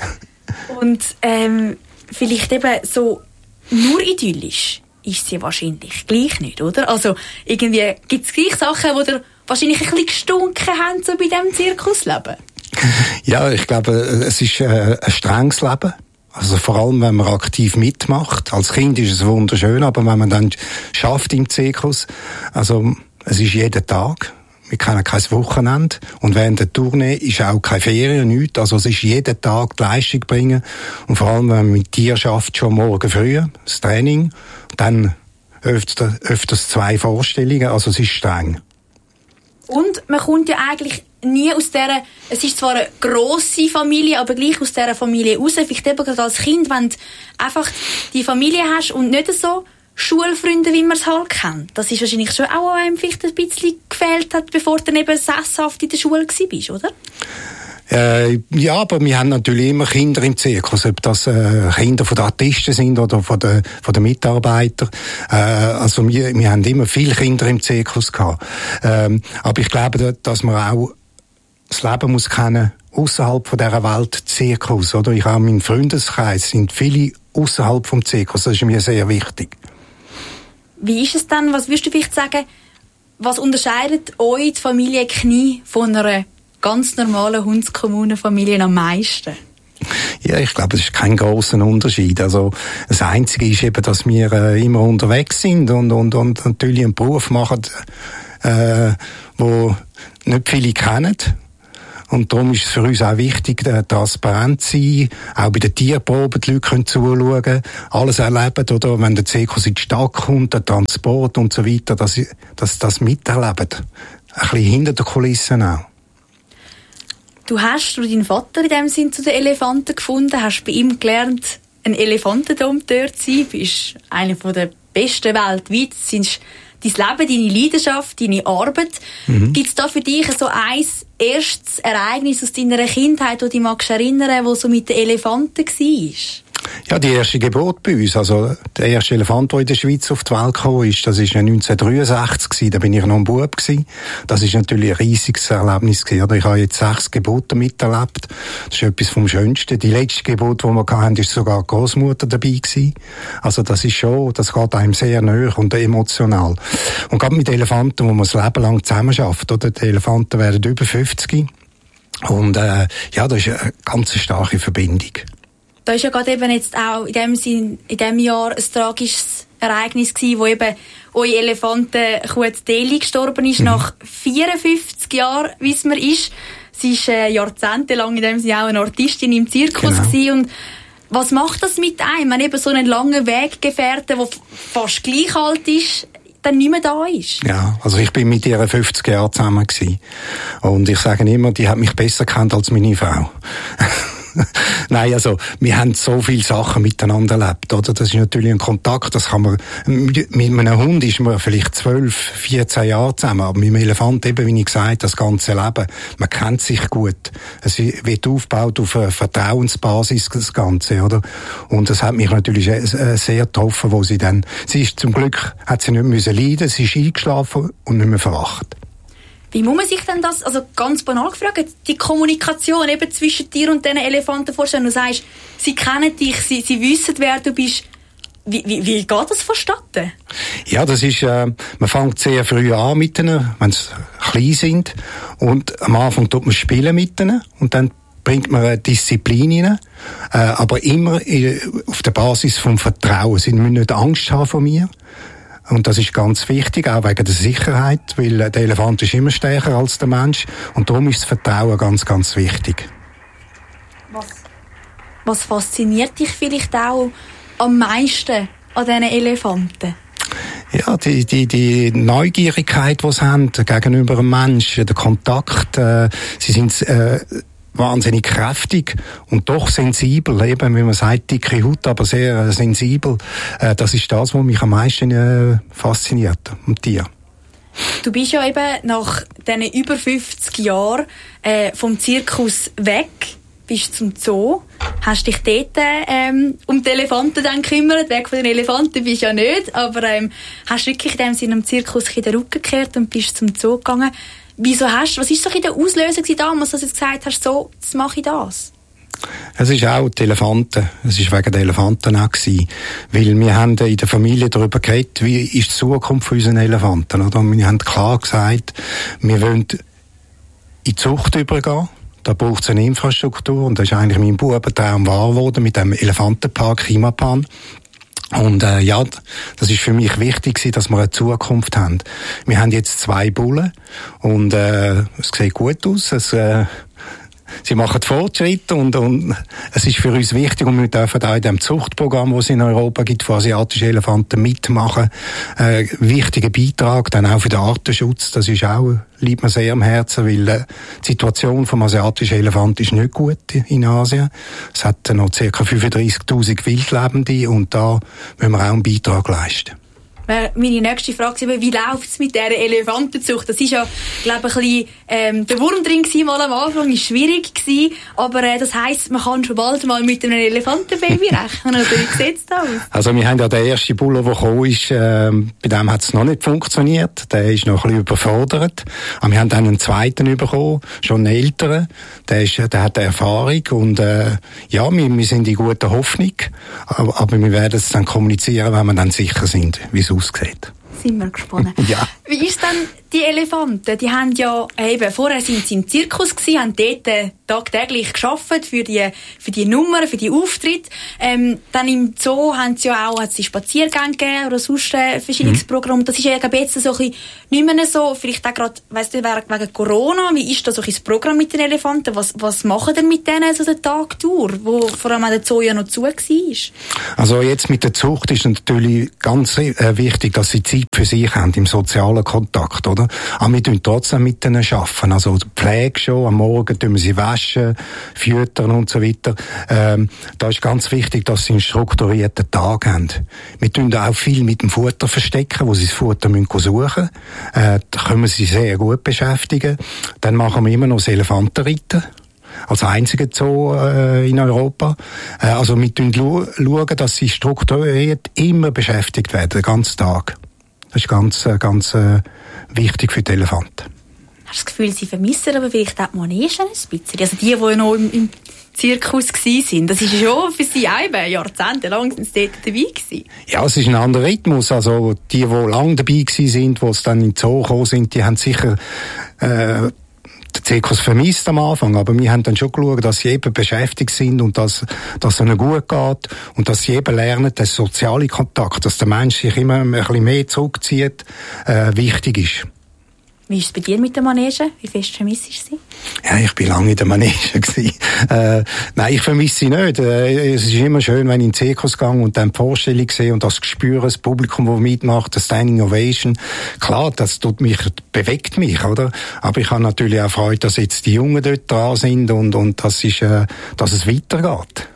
[SPEAKER 2] Und vielleicht eben so nur idyllisch ist sie wahrscheinlich gleich nicht, oder? Also irgendwie gibt es gleich Sachen, die dir wahrscheinlich ein bisschen gestunken haben, so bei diesem Zirkusleben?
[SPEAKER 5] Ja, ich glaube, es ist ein strenges Leben. Also vor allem, wenn man aktiv mitmacht. Als Kind ist es wunderschön, aber wenn man dann schafft im Zirkus, also es ist jeden Tag. Wir kennen kein Wochenende. Und während der Tournee ist auch keine Ferien, nichts. Also es ist jeden Tag die Leistung bringen. Und vor allem, wenn man mit dir schafft, schon morgen früh, das Training, dann öfters 2 Vorstellungen. Also es ist streng.
[SPEAKER 2] Und man kommt ja eigentlich nie aus dieser, es ist zwar eine grosse Familie, aber gleich aus dieser Familie raus. Vielleicht eben gerade als Kind, wenn du einfach die Familie hast und nicht so Schulfreunde, wie man es halt kennt. Das ist wahrscheinlich schon auch einem vielleicht ein bisschen gefehlt hat, bevor du dann eben sesshaft in der Schule warst, oder?
[SPEAKER 5] Ja, aber wir haben natürlich immer Kinder im Zirkus, ob das Kinder von den Artisten sind oder von den Mitarbeitern. Also wir haben immer viele Kinder im Zirkus gehabt. Aber ich glaube, dass man auch das Leben muss kennen außerhalb von dieser Welt Zirkus, oder? Ich habe meinen Freundeskreis, sind viele außerhalb vom Zirkus. Das ist mir sehr wichtig.
[SPEAKER 2] Wie ist es dann? Was würdest du vielleicht sagen? Was unterscheidet euch die Familie Knie von einer ganz normalen Hundskommunenfamilie am meisten?
[SPEAKER 5] Ja, ich glaube, es ist kein grosser Unterschied. Also, das Einzige ist eben, dass wir immer unterwegs sind und natürlich einen Beruf machen, wo nicht viele kennen. Und darum ist es für uns auch wichtig, transparent zu sein, auch bei den Tierproben die Leute können zuschauen, alles erleben, oder wenn der Zirkus in die Stadt kommt, der Transport und so weiter, dass sie das miterleben. Ein bisschen hinter den Kulissen auch.
[SPEAKER 2] Du hast durch deinen Vater in dem Sinn zu den Elefanten gefunden, hast bei ihm gelernt, ein Elefantendompteur zu sein, bist einer der besten weltweit, sind dein Leben, deine Leidenschaft, deine Arbeit. Gibt es da für dich so ein erstes Ereignis aus deiner Kindheit, das du dich magst erinnern, das so mit den Elefanten war?
[SPEAKER 5] Ja, die erste Geburt bei uns, also der erste Elefant, der in der Schweiz auf die Welt gekommen ist, das war 1963 gewesen, da bin ich noch ein Bub gewesen. Das ist natürlich ein riesiges Erlebnis gewesen, oder? Ich habe jetzt 6 Geburten miterlebt. Das ist etwas vom Schönsten. Die letzte Geburt, die wir hatten, ist sogar die Großmutter dabei gewesen. Also das ist schon, das geht einem sehr nahe und emotional. Und gerade mit Elefanten, wo man das Leben lang zusammen schafft, oder? Die Elefanten werden über 50. Und, ja, das ist eine ganz starke Verbindung.
[SPEAKER 2] Da ist ja gerade eben jetzt auch in dem Jahr ein tragisches Ereignis gewesen, wo eben eure Elefantenkuh Deli gestorben ist, nach 54 Jahren, wie es mir ist. Sie ist jahrzehntelang in dem Sinne auch eine Artistin im Zirkus gewesen. Und was macht das mit einem, wenn eben so einen langen Weggefährte, der fast gleich alt ist, dann nicht mehr da ist?
[SPEAKER 5] Ja, also ich bin mit ihr 50 Jahre zusammen gewesen. Und ich sage immer, die hat mich besser gekannt als meine Frau. Nein, also, wir haben so viele Sachen miteinander erlebt, oder? Das ist natürlich ein Kontakt, das kann man, mit einem Hund ist man vielleicht 12, 14 Jahre zusammen, aber mit einem Elefant eben, wie ich gesagt, das ganze Leben. Man kennt sich gut. Es wird aufgebaut auf einer Vertrauensbasis, das Ganze, oder? Und das hat mich natürlich sehr getroffen, wo sie ist zum Glück, hat sie nicht müssen leiden, sie ist eingeschlafen und nicht mehr verwacht.
[SPEAKER 2] Wie muss man sich denn das, also ganz banal gefragt, die Kommunikation eben zwischen dir und diesen Elefanten vorstellen? Du sagst, sie kennen dich, sie wissen, wer du bist. Wie geht das vonstatten?
[SPEAKER 5] Ja, das ist, man fängt sehr früh an mit ihnen, wenn sie klein sind. Und am Anfang tut man spielen mit ihnen und dann bringt man eine Disziplin rein, aber immer auf der Basis vom Vertrauen. Sie müssen nicht Angst haben vor mir. Und das ist ganz wichtig, auch wegen der Sicherheit, weil der Elefant ist immer stärker als der Mensch. Und darum ist das Vertrauen ganz, ganz wichtig.
[SPEAKER 2] Was fasziniert dich vielleicht auch am meisten an diesen Elefanten?
[SPEAKER 5] Ja, die Neugierigkeit, die sie haben gegenüber einem Menschen, der Kontakt, sie sind wahnsinnig kräftig und doch sensibel, eben, wie man sagt, dicke Haut, aber sehr sensibel. Das ist das, was mich am meisten fasziniert am Tier.
[SPEAKER 2] Du bist ja eben nach diesen über 50 Jahren vom Zirkus weg, bist zum Zoo, hast dich dort um die Elefanten dann gekümmert, weg von den Elefanten bist du ja nicht, aber hast wirklich in dem Sinne am Zirkus in den Rücken gekehrt und bist zum Zoo gegangen. Was war so der Auslöser damals, dass du gesagt hast, so, jetzt mache ich das?
[SPEAKER 5] Es ist auch die Elefanten. Es ist wegen der Elefanten auch gewesen. Weil wir haben in der Familie darüber geredet, wie ist die Zukunft von unseren Elefanten, oder? Und wir haben klar gesagt, wir wollen in die Zucht übergehen. Da braucht es eine Infrastruktur. Und das ist eigentlich mein Bubentraum wahr geworden mit dem Elefantenpark Imapan. Und ja, das ist für mich wichtig, dass wir eine Zukunft haben. Wir haben jetzt 2 Bullen und es sieht gut aus. Sie machen Fortschritte und es ist für uns wichtig und wir dürfen auch in dem Zuchtprogramm, das es in Europa gibt, für asiatische Elefanten mitmachen. Wichtiger Beitrag, dann auch für den Artenschutz. Das ist auch, liegt mir sehr am Herzen, weil die Situation vom asiatischen Elefant ist nicht gut in Asien. Es hat noch ca. 35.000 Wildlebende und da müssen wir auch einen Beitrag leisten.
[SPEAKER 2] Meine nächste Frage ist, wie läuft es mit dieser Elefantenzucht? Das ist ja, glaube ich, ein bisschen, der Wurm drin gewesen, mal am Anfang, ist schwierig gewesen, aber das heisst, man kann schon bald mal mit einem Elefantenbaby rechnen, oder wie sieht es da aus? Also
[SPEAKER 5] wir haben ja den ersten Bullen, der gekommen ist, bei dem hat es noch nicht funktioniert, der ist noch ein bisschen überfordert, aber wir haben dann einen zweiten bekommen, schon einen älteren, der hat Erfahrung und ja, wir sind in guter Hoffnung, aber wir werden es dann kommunizieren, wenn wir dann sicher sind, wie es aussieht.
[SPEAKER 2] Sind wir gespannt.
[SPEAKER 5] Ja.
[SPEAKER 2] Wie ist denn die Elefanten? Die haben ja eben, vorher sind sie im Zirkus gewesen, haben dort tagtäglich gearbeitet für die Nummern, für die Auftritte. Dann im Zoo haben sie ja auch Spaziergänge gegeben oder sonst verschiedenes Programm. Das ist ja jetzt so ein bisschen nicht mehr so, vielleicht auch gerade, weißt du, wegen Corona. Wie ist da so ein das Programm mit den Elefanten? Was machen denn mit denen so den Tag durch, wo vor allem auch der Zoo ja noch zu war?
[SPEAKER 5] Also jetzt mit der Zucht ist natürlich ganz wichtig, dass sie Zeit für sich haben im sozialen Kontakt, oder? Aber wir tun trotzdem mit denen arbeiten. Also die Pflege schon, am Morgen tun wir sie waschen, füttern und so weiter. Da ist ganz wichtig, dass sie einen strukturierten Tag haben. Wir tun da auch viel mit dem Futter verstecken, wo sie das Futter suchen müssen. Da können wir sie sehr gut beschäftigen. Dann machen wir immer noch das Elefantenreiten. Als einziger Zoo in Europa. Also wir schauen, dass sie strukturiert immer beschäftigt werden, den ganzen Tag. Das ist ganz wichtig für die Elefanten.
[SPEAKER 2] Hast du das Gefühl, sie vermissen aber vielleicht auch die Manegen ein bisschen? Also die noch im Zirkus waren, das ist ja schon für sie auch jahrzehntelang sind sie dort dabei gewesen.
[SPEAKER 5] Ja, es ist ein anderer Rhythmus. Also die lange dabei sind, die dann in den Zoo gekommen sind, die haben sicher den Zirkus vermisst am Anfang, aber wir haben dann schon geschaut, dass sie eben beschäftigt sind und dass es ihnen gut geht und dass sie eben lernen, der soziale Kontakt, dass der Mensch sich immer ein bisschen mehr zurückzieht, wichtig ist.
[SPEAKER 2] Wie ist es bei dir mit der Manege? Wie fest vermisst du sie?
[SPEAKER 5] Ja, ich bin lange in der Manege gewesen. Nein, ich vermisse sie nicht. Es ist immer schön, wenn ich in den Zirkus gehe und dann die Vorstellung sehe und das Gespür, das Publikum, das mitmacht, das Standing Ovation. Klar, das bewegt mich, oder? Aber ich habe natürlich auch Freude, dass jetzt die Jungen dort dran sind und dass es weitergeht.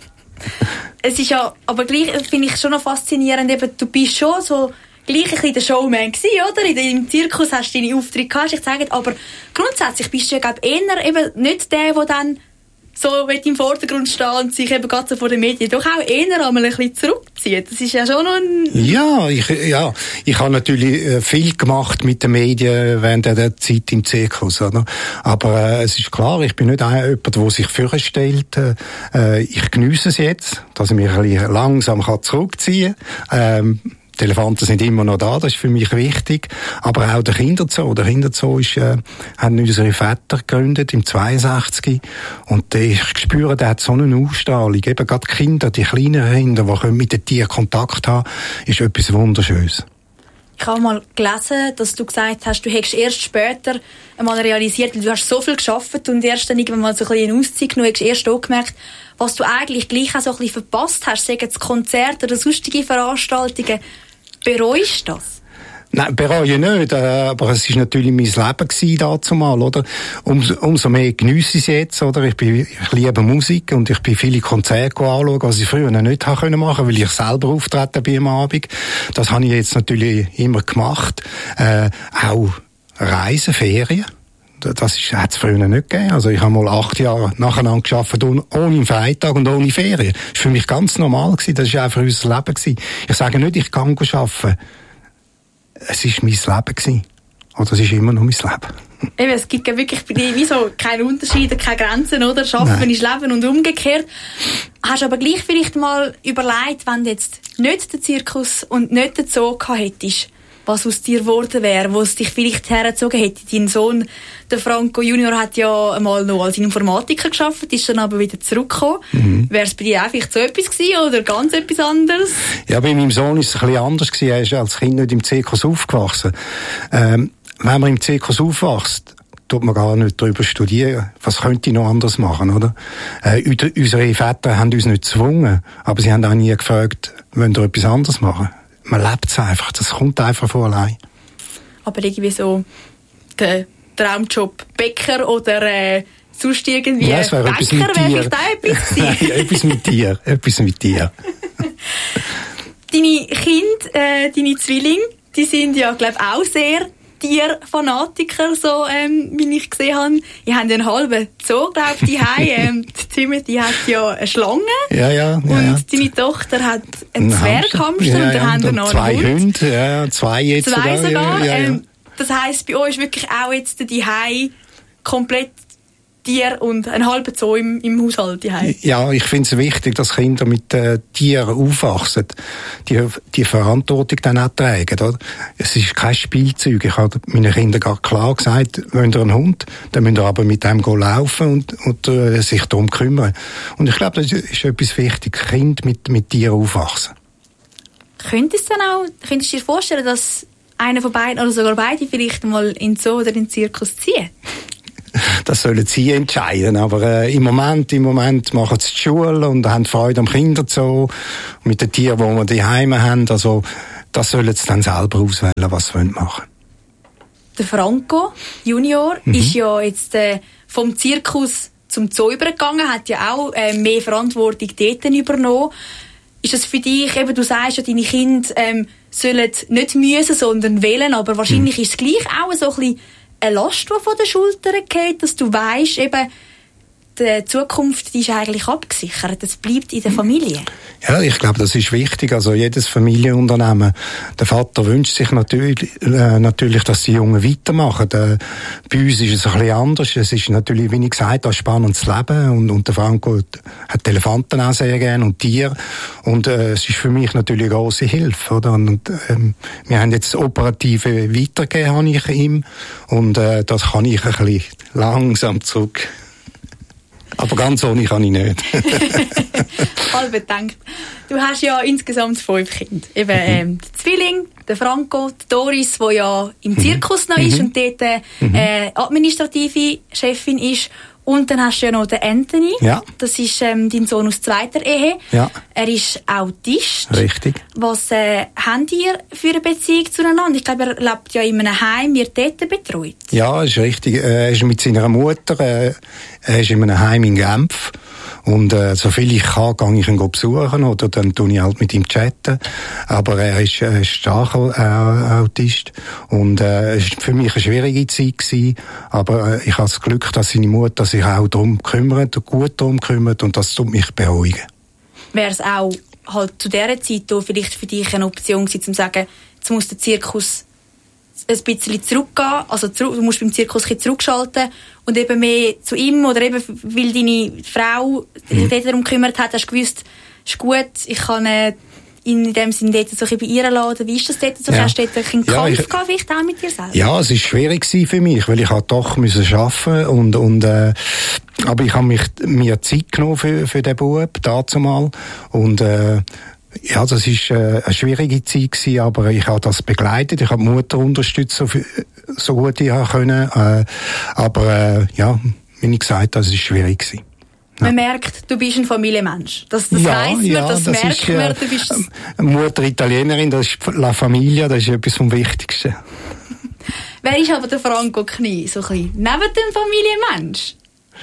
[SPEAKER 2] Es ist ja, aber gleich finde ich schon noch faszinierend, eben, du bist schon so gleich ein bisschen der Showman gewesen, oder? Im Zirkus hast du deine Auftritte gehabt, ich sage, aber grundsätzlich bist du ja, glaube ich, eher eben nicht der dann so im Vordergrund steht und sich eben gerade so vor den Medien doch auch eher einmal ein bisschen zurückzieht. Das ist ja schon noch ein...
[SPEAKER 5] Ja, ich habe natürlich viel gemacht mit den Medien während der Zeit im Zirkus, oder? Aber es ist klar, ich bin nicht jemand, der sich vorstellt. Ich geniesse es jetzt, dass ich mich ein bisschen langsam zurückziehen kann. Die Elefanten sind immer noch da, das ist für mich wichtig. Aber auch der Kinderzoo. Der Kinderzoo haben unsere Väter gegründet im 62. Und ich spüre, der hat so eine Ausstrahlung. Eben gerade die Kinder, die kleinen Kinder, die mit den Tieren Kontakt haben, ist etwas Wunderschönes.
[SPEAKER 2] Ich habe mal gelesen, dass du gesagt hast, du hättest erst später einmal realisiert, weil du hast so viel gearbeitet und erst dann irgendwann mal so ein bisschen eine Auszeit genommen, hast erst auch gemerkt, was du eigentlich gleich auch so ein bisschen verpasst hast, sagen es Konzerte oder sonstige Veranstaltungen. Bereust du das?
[SPEAKER 5] Nein, bereue nicht, aber es war natürlich mein Leben gewesen, dazumal, oder? Umso mehr geniesse ich es jetzt, oder? Ich liebe Musik und ich bin viele Konzerte anschauen, was ich früher noch nicht machen konnte, weil ich selber auftreten bin am Abend. Das habe ich jetzt natürlich immer gemacht. Auch Reisen, Ferien. Das hat es früher nicht gegeben. Also ich habe mal 8 Jahre nacheinander gearbeitet, ohne Freitag und ohne Ferien. Das war für mich ganz normal gewesen. Das war auch für unser Leben gewesen. Ich sage nicht, ich kann arbeiten. Es war mein Leben gewesen. Oder es ist immer noch mein Leben.
[SPEAKER 2] Eben, es gibt ja wirklich bei dir wie so keine Unterschiede, keine Grenzen, oder? Schaffen ist Leben und umgekehrt. Hast du aber gleich vielleicht mal überlegt, wenn du jetzt nicht den Zirkus und nicht den Zoo gehabt hättest, was aus dir geworden wäre, wo es dich vielleicht hergezogen hätte. Dein Sohn, der Franco Junior, hat ja einmal noch als Informatiker gearbeitet, ist dann aber wieder zurückgekommen. Wäre es bei dir auch vielleicht so etwas gewesen oder ganz etwas anderes?
[SPEAKER 5] Ja, bei meinem Sohn ist es ein bisschen anders gewesen. Er ist als Kind nicht im Zirkus aufgewachsen. Wenn man im Zirkus aufwächst, tut man gar nicht darüber studieren. Was könnte ich noch anders machen, oder? Unsere Väter haben uns nicht gezwungen, aber sie haben auch nie gefragt, wollen wir etwas anderes machen? Man lebt es einfach, das kommt einfach von allein. Aber
[SPEAKER 2] irgendwie so der Traumjob Bäcker oder sonst irgendwie
[SPEAKER 5] ja, Bäcker wäre vielleicht auch etwas mit dir.
[SPEAKER 2] Deine Kinder, deine Zwillinge, die sind ja, glaube ich, auch sehr Tierfanatiker, so wie ich gesehen habe. Ihr habt einen halben Zoo, glaube ich, die Timothy hat ja eine Schlange.
[SPEAKER 5] Ja.
[SPEAKER 2] Und deine Tochter hat einen Zwerghamster und dann haben wir noch einen Hund.
[SPEAKER 5] 2 Hunde, 2 jetzt
[SPEAKER 2] sogar.
[SPEAKER 5] Ja.
[SPEAKER 2] Das heisst, bei euch ist wirklich auch jetzt die Hai komplett Tier und einen halben Zoo im Haushalt daheim.
[SPEAKER 5] Ja, ich finde es wichtig, dass Kinder mit Tieren aufwachsen, die Verantwortung dann auch tragen. Oder? Es ist kein Spielzeug. Ich habe meinen Kindern gar klar gesagt, wenn ihr einen Hund, dann müsst ihr aber mit dem laufen und sich darum kümmern. Und ich glaube, das ist etwas wichtig, Kinder mit Tieren aufwachsen.
[SPEAKER 2] Könntest du dir vorstellen, dass einer von beiden oder sogar beide vielleicht mal in den Zoo oder in den Zirkus ziehen?
[SPEAKER 5] Das sollen sie entscheiden, aber im Moment machen sie die Schule und haben Freude am Kinderzoo mit den Tieren, die wir daheim haben. Also das sollen sie dann selber auswählen, was sie machen wollen.
[SPEAKER 2] Der Franco Junior ist ja jetzt vom Zirkus zum Zoo übergegangen, hat ja auch mehr Verantwortung dort übernommen. Ist das für dich, eben, du sagst ja, deine Kinder sollen nicht müssen, sondern wählen, aber wahrscheinlich ist es gleich auch so ein bisschen eine Last, die von den Schultern geht, dass du weisst, eben, die Zukunft die ist eigentlich abgesichert. Das bleibt in der Familie.
[SPEAKER 5] Ja, ich glaube, das ist wichtig. Also jedes Familienunternehmen. Der Vater wünscht sich natürlich, dass die Jungen weitermachen. Bei uns ist es ein bisschen anders. Es ist natürlich, wie ich gesagt habe, ein spannendes Leben. Und der Franco hat Elefanten auch sehr gerne und Tiere. Und es ist für mich natürlich eine grosse Hilfe. Oder? Und wir haben jetzt das Operative weitergegeben, habe ich ihm. Und das kann ich ein bisschen langsam zurück. Aber ganz ohne kann ich nicht.
[SPEAKER 2] Halb bedenkt. Du hast ja insgesamt 5 Kinder. Eben der Zwilling, der Franco, die Doris, die ja im Zirkus noch ist und dort administrative Chefin ist. Und dann hast du ja noch den Anthony. Ja. Das ist dein Sohn aus zweiter Ehe. Ja. Er ist Autist.
[SPEAKER 5] Richtig.
[SPEAKER 2] Was habt ihr für eine Beziehung zueinander? Ich glaube, er lebt ja in einem Heim, wird dort betreut.
[SPEAKER 5] Ja, ist richtig. Er ist mit seiner Mutter. Er ist in einem Heim in Genf. Und so viel ich kann, gehe ich ihn besuchen oder dann tue ich halt mit ihm chatten. Aber er ist starker Autist. Und es war für mich eine schwierige Zeit gewesen. Aber ich habe das Glück, dass seine Mutter sich auch darum kümmert, gut darum kümmert und das tut mich beruhigen.
[SPEAKER 2] Wäre es auch halt zu dieser Zeit vielleicht für dich eine Option gewesen, zu sagen, jetzt muss der Zirkus ein bisschen zurückgehen, also du musst beim Zirkus ein bisschen zurückschalten und eben mehr zu ihm oder eben, weil deine Frau sich darum gekümmert hat, hast du gewusst, ist gut, ich kann in dem Sinne dort so ein bisschen bei ihr laden. Wie ist das dort so? Ja. Hast du dort einen Kampf gehabt, vielleicht auch mit dir selber?
[SPEAKER 5] Ja, es war schwierig für mich, weil ich doch arbeiten musste aber ich habe mir Zeit genommen für den Bub, dazumal und ja, das war eine schwierige Zeit gewesen, aber ich habe das begleitet. Ich habe die Mutter unterstützt, so gut ich konnte. Ja, wie ich gesagt habe, das war schwierig gewesen. Ja.
[SPEAKER 2] Man merkt, du bist ein Familienmensch. Das weiss man, das merkt man. Du bist
[SPEAKER 5] Mutter Italienerin, das ist La Familia, das ist etwas vom Wichtigsten.
[SPEAKER 2] Wer ist aber der Franco Knie, so ein bisschen neben dem Familienmensch?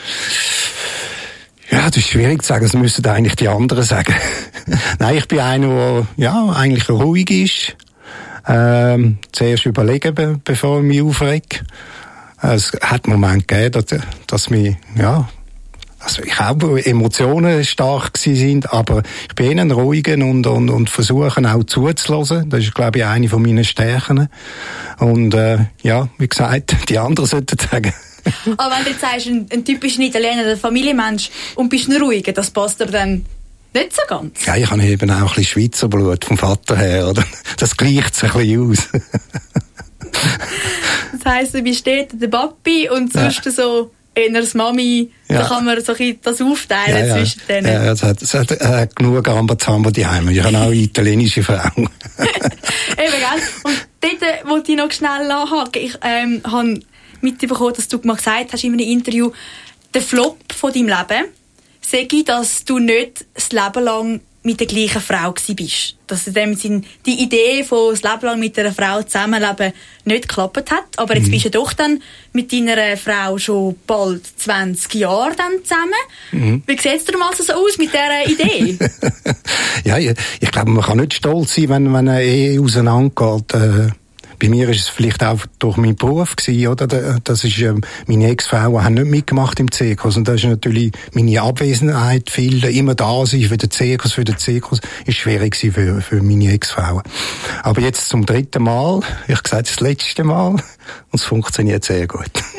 [SPEAKER 5] Ja, das ist schwierig zu sagen, das müssten eigentlich die anderen sagen. Nein, ich bin einer, der eigentlich ruhig ist. Zuerst überlegen, bevor ich mich aufrege. Es hat Momente gegeben, dass mich, also ich auch Emotionen stark sind, aber ich bin eher ruhiger und versuche auch zuzuhören. Das ist, glaube ich, eine von meinen Stärken. Und wie gesagt, die anderen sollten sagen.
[SPEAKER 2] Aber wenn du jetzt sagst, ein typischer Italiener, ein Familienmensch und bist ein ruhiger, das passt dir dann nicht so ganz?
[SPEAKER 5] Ja, ich habe eben auch ein bisschen Schweizer Blut vom Vater her, oder? Das gleicht sich ein bisschen aus.
[SPEAKER 2] Das heisst, du bist dort der Papi und sonst so eher das Mami. Da kann man so ein das aufteilen zwischen denen.
[SPEAKER 5] Ja, es hat genug Rambazamba daheim. Ich habe auch eine italienische Frau.
[SPEAKER 2] Eben, gell? Und dort wollte ich noch schnell nachhaken. Ich habe mitbekommen, dass du mal gesagt hast in einem Interview, der Flop von deinem Leben sei, dass du nicht das Leben lang mit der gleichen Frau gewesen bist. Dass in dem Sinn die Idee von das Leben lang mit einer Frau zusammenleben nicht geklappt hat. Aber jetzt bist du doch dann mit deiner Frau schon bald 20 Jahre dann zusammen. Wie sieht es dir mal so aus mit dieser Idee?
[SPEAKER 5] Ja, ich glaube, man kann nicht stolz sein, wenn eine Ehe auseinandergeht. Bei mir ist es vielleicht auch durch meinen Beruf gewesen, oder? Das ist, meine Ex-Frau hat nicht mitgemacht im Zirkus. Und das ist natürlich meine Abwesenheit, viel immer da sein für den Zirkus, ist schwierig gewesen für meine Ex-Frau. Aber jetzt zum 3. Mal, ich sage das letzte Mal, und es funktioniert sehr gut.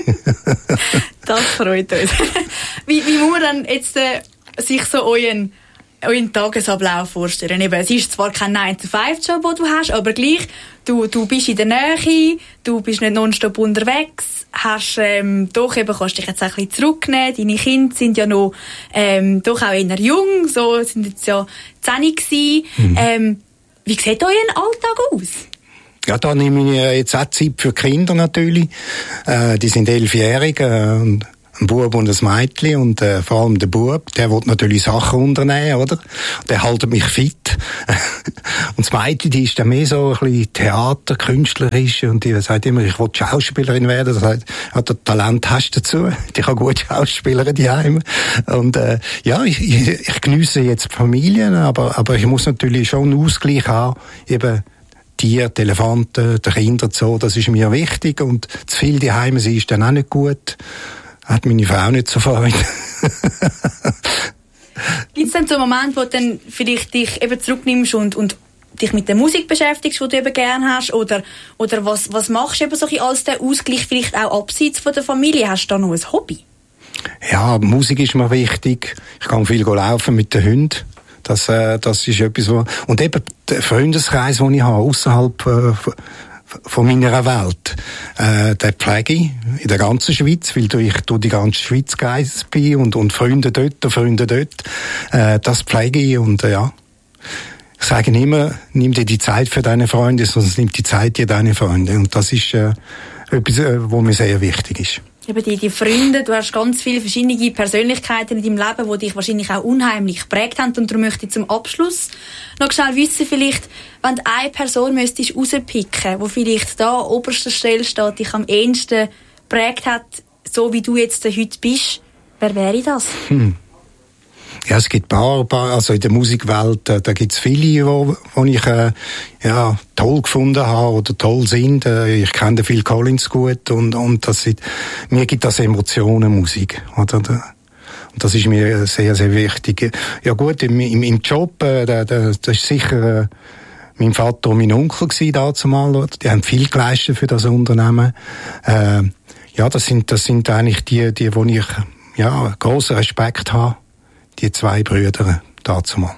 [SPEAKER 2] Das freut uns. Wie muss man dann jetzt sich so euren Tagesablauf vorstellen? Eben, es ist zwar kein 9-to-5-Job, den du hast, aber gleich, du bist in der Nähe, du bist nicht nonstop unterwegs, hast, doch eben, kannst dich jetzt ein bisschen zurücknehmen, deine Kinder sind ja noch, doch auch eher jung, so, sind jetzt ja 10 gewesen. Wie sieht euer Alltag aus?
[SPEAKER 5] Ja, da nehme ich jetzt auch Zeit für die Kinder natürlich. Die sind 11-jährig, ein Bub und ein Mädchen und vor allem der Bub, der will natürlich Sachen unternehmen, oder? Der hält mich fit. Und das Mädchen, die ist dann mehr so ein bisschen Theater, künstlerisch und die sagt immer, ich will Schauspielerin werden. Das heißt, ja, das Talent hast du dazu. Die kann gut Schauspielerin daheim. Und ja, ich geniesse jetzt die Familie, aber ich muss natürlich schon einen Ausgleich haben, eben Tiere, die Elefanten, die Kinder so, das ist mir wichtig und zu viel daheim sein ist dann auch nicht gut. Hat meine Frau nicht so Freude.
[SPEAKER 2] Gibt es denn so einen Moment, wo du dann vielleicht dich eben zurücknimmst und dich mit der Musik beschäftigst, die du eben gerne hast? Oder was machst du eben so als den Ausgleich vielleicht auch abseits von der Familie? Hast du da noch ein Hobby?
[SPEAKER 5] Ja, Musik ist mir wichtig. Ich kann viel laufen mit den Hunden. Das ist etwas, und eben der Freundeskreis, den ich habe, außerhalb von meiner Welt, den pflege ich in der ganzen Schweiz, weil ich durch die ganze Schweiz gereist bin und Freunde dort. Das pflege ich und ja. Ich sage immer, nimm dir die Zeit für deine Freunde, sonst nimm die Zeit dir deine Freunde. Und das ist etwas, was mir sehr wichtig ist.
[SPEAKER 2] Eben die Freunde, du hast ganz viele verschiedene Persönlichkeiten in deinem Leben, die dich wahrscheinlich auch unheimlich geprägt haben. Und darum möchte ich zum Abschluss noch schnell wissen, vielleicht, wenn du eine Person müsstest rauspicken, die vielleicht da an oberster Stelle steht, dich am ehesten geprägt hat, so wie du jetzt heute bist, wer wäre das?
[SPEAKER 5] Ja, es gibt paar, also in der Musikwelt, da gibt's viele, wo ich, toll gefunden habe oder toll sind. Ich kenne den Phil Collins gut und mir gibt das Emotionen, Musik, oder? Und das ist mir sehr, sehr wichtig. Ja gut, im Job, das ist sicher, mein Vater und mein Onkel gewesen, dazumal, die haben viel geleistet für das Unternehmen. Ja, das sind eigentlich die, wo ich, grossen Respekt habe. Die 2 Brüder dazumal.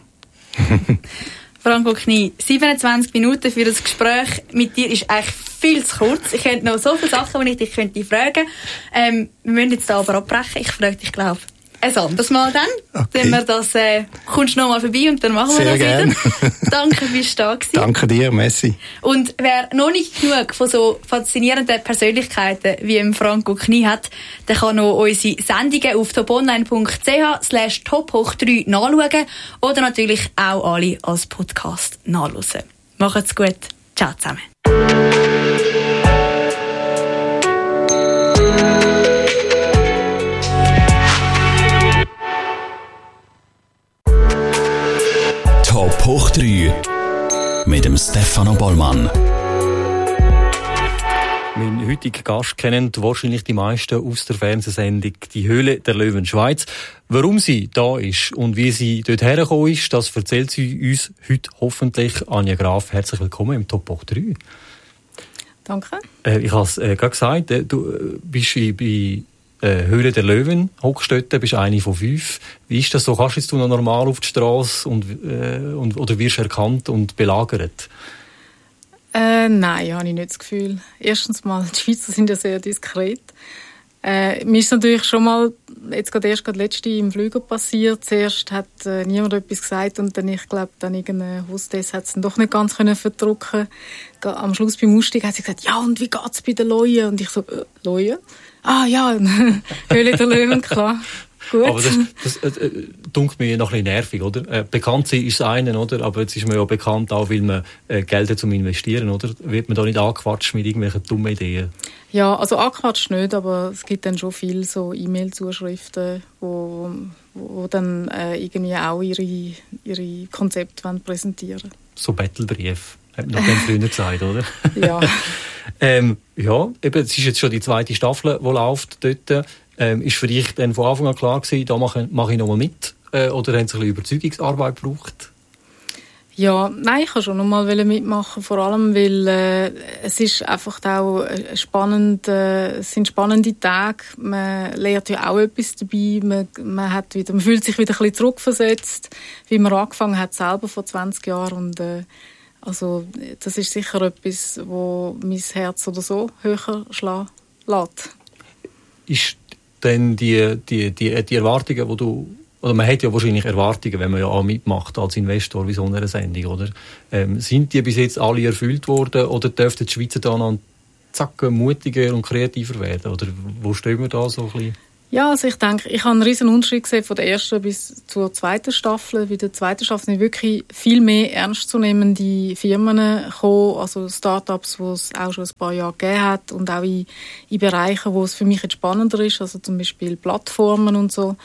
[SPEAKER 2] Franco Knie, 27 Minuten für das Gespräch mit dir ist eigentlich viel zu kurz. Ich hätte noch so viele Sachen, die ich dich fragen könnte. Wir müssen jetzt da aber abbrechen. Ich frage dich, glaube ich, ein anderes Mal dann. Okay. Wenn wir das, kommst du noch mal vorbei und dann machen wir das wieder. Danke, bist du da gewesen. Danke dir, Messi. Und wer noch nicht genug von so faszinierenden Persönlichkeiten wie im Franco Knie hat, der kann noch unsere Sendungen auf toponline.ch/top3 nachschauen oder natürlich auch alle als Podcast nachhören. Macht's gut. Ciao zusammen.
[SPEAKER 4] Top hoch 3 mit dem Stefano Bollmann.
[SPEAKER 6] Mein heutigen Gast kennen wahrscheinlich die meisten aus der Fernsehsendung «Die Höhle der Löwen Schweiz». Warum sie da ist und wie sie dort hergekommen ist, das erzählt sie uns heute hoffentlich. Anja Graf, herzlich willkommen im Top hoch 3.
[SPEAKER 7] Danke.
[SPEAKER 6] Ich habe es gerade gesagt, du bist bei Höhle der Löwen, Hochstötten, bist eine von 5. Wie ist das so? Kannst jetzt du noch normal auf die Straße oder wirst du erkannt und belagert?
[SPEAKER 7] Nein, habe ich nicht das Gefühl. Erstens mal, die Schweizer sind ja sehr diskret. Mir ist natürlich schon mal, jetzt gerade letzte im Flüger passiert. Zuerst hat niemand etwas gesagt und dann, ich glaube, dann irgendeine Hostess hat es dann doch nicht ganz können verdrücken. Am Schluss beim Ausstieg hat sie gesagt, ja, und wie geht's bei den Leuen? Und ich so, Leuen? Ah ja, Höhle der Löwen, klar. Gut.
[SPEAKER 6] Aber das dunkelt mir noch ein bisschen nervig, oder? Bekannt sein ist das eine, oder? Aber jetzt ist man ja bekannt auch, weil man Geld hat zum Investieren, oder? Wird man da nicht angequatscht mit irgendwelchen dummen Ideen?
[SPEAKER 7] Ja, also angequatscht nicht, aber es gibt dann schon viele so E-Mail-Zuschriften, wo dann irgendwie auch ihre Konzepte präsentieren.
[SPEAKER 6] So Battlebrief, hat man noch früher gesagt, oder?
[SPEAKER 7] Ja.
[SPEAKER 6] Ja, eben, es ist jetzt schon die 2. Staffel, die läuft dort. Ist für dich dann von Anfang an klar gewesen, da mache ich nochmal mit? Oder haben Sie ein bisschen Überzeugungsarbeit gebraucht?
[SPEAKER 7] Ja, nein, ich kann schon noch mal mitmachen, vor allem, weil es ist einfach auch es sind spannende Tage, man lernt ja auch etwas dabei, man fühlt sich wieder ein bisschen zurückversetzt, wie man angefangen hat selber vor 20 Jahren und also das ist sicher etwas, wo mein Herz oder so höher schlagen lässt. Ist
[SPEAKER 6] denn die Erwartungen, die du oder man hat ja wahrscheinlich Erwartungen, wenn man ja auch mitmacht als Investor wie so einer Sendung, oder? Sind die bis jetzt alle erfüllt worden oder dürften die Schweizer da noch mutiger und kreativer werden? Oder wo stehen wir da so ein bisschen?
[SPEAKER 7] Ja, also ich denke, ich habe einen riesen Unterschied gesehen von der ersten bis zur zweiten Staffel. Bei der zweiten Staffel sind wirklich viel mehr ernstzunehmende Firmen gekommen, also Start-ups, die es auch schon ein paar Jahre gegeben hat und auch in Bereichen, wo es für mich jetzt spannender ist, also zum Beispiel Plattformen und so.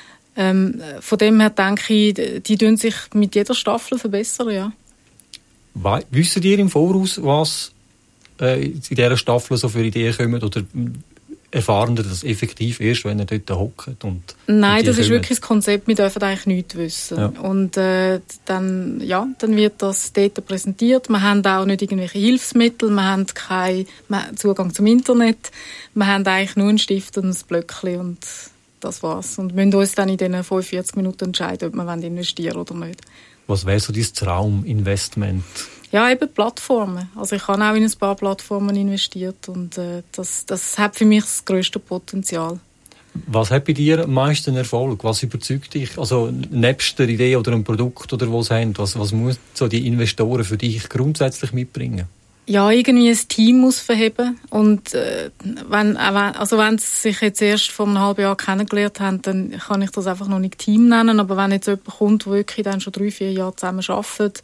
[SPEAKER 7] Von dem her denke ich, die tun sich mit jeder Staffel verbessern, ja.
[SPEAKER 6] Wissen ihr im Voraus, was in dieser Staffel so für Ideen kommen, oder erfahren ihr das effektiv erst, wenn ihr dort hockt?
[SPEAKER 7] Nein, das ist wirklich das Konzept, wir dürfen eigentlich nichts wissen. Ja. Und dann wird das dort präsentiert. Wir haben auch nicht irgendwelche Hilfsmittel, wir haben keinen Zugang zum Internet, wir haben eigentlich nur einen Stift und ein Blöckchen und das war's. Und müssen uns dann in diesen 45 Minuten entscheiden, ob wir investieren oder nicht.
[SPEAKER 6] Was wäre so dein Trauminvestment?
[SPEAKER 7] Ja, eben Plattformen. Also ich habe auch in ein paar Plattformen investiert und das hat für mich das grösste Potenzial.
[SPEAKER 6] Was hat bei dir am meisten Erfolg? Was überzeugt dich? Also nebst der Idee oder einem Produkt oder was haben, was muss so die Investoren für dich grundsätzlich mitbringen?
[SPEAKER 7] Ja, irgendwie ein Team muss verheben. Und wenn sie sich jetzt erst vor einem halben Jahr kennengelernt haben, dann kann ich das einfach noch nicht Team nennen. Aber wenn jetzt jemand kommt, der wirklich dann schon 3-4 Jahre zusammen arbeitet,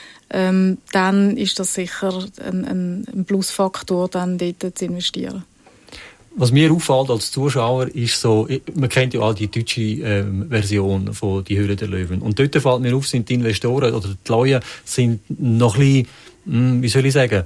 [SPEAKER 7] dann ist das sicher ein Plusfaktor, dann dort zu investieren.
[SPEAKER 6] Was mir auffällt als Zuschauer ist so, man kennt ja auch die deutsche Version von «Die Höhle der Löwen». Und dort fällt mir auf, sind die Investoren oder die Leute sind noch ein bisschen, wie soll ich sagen,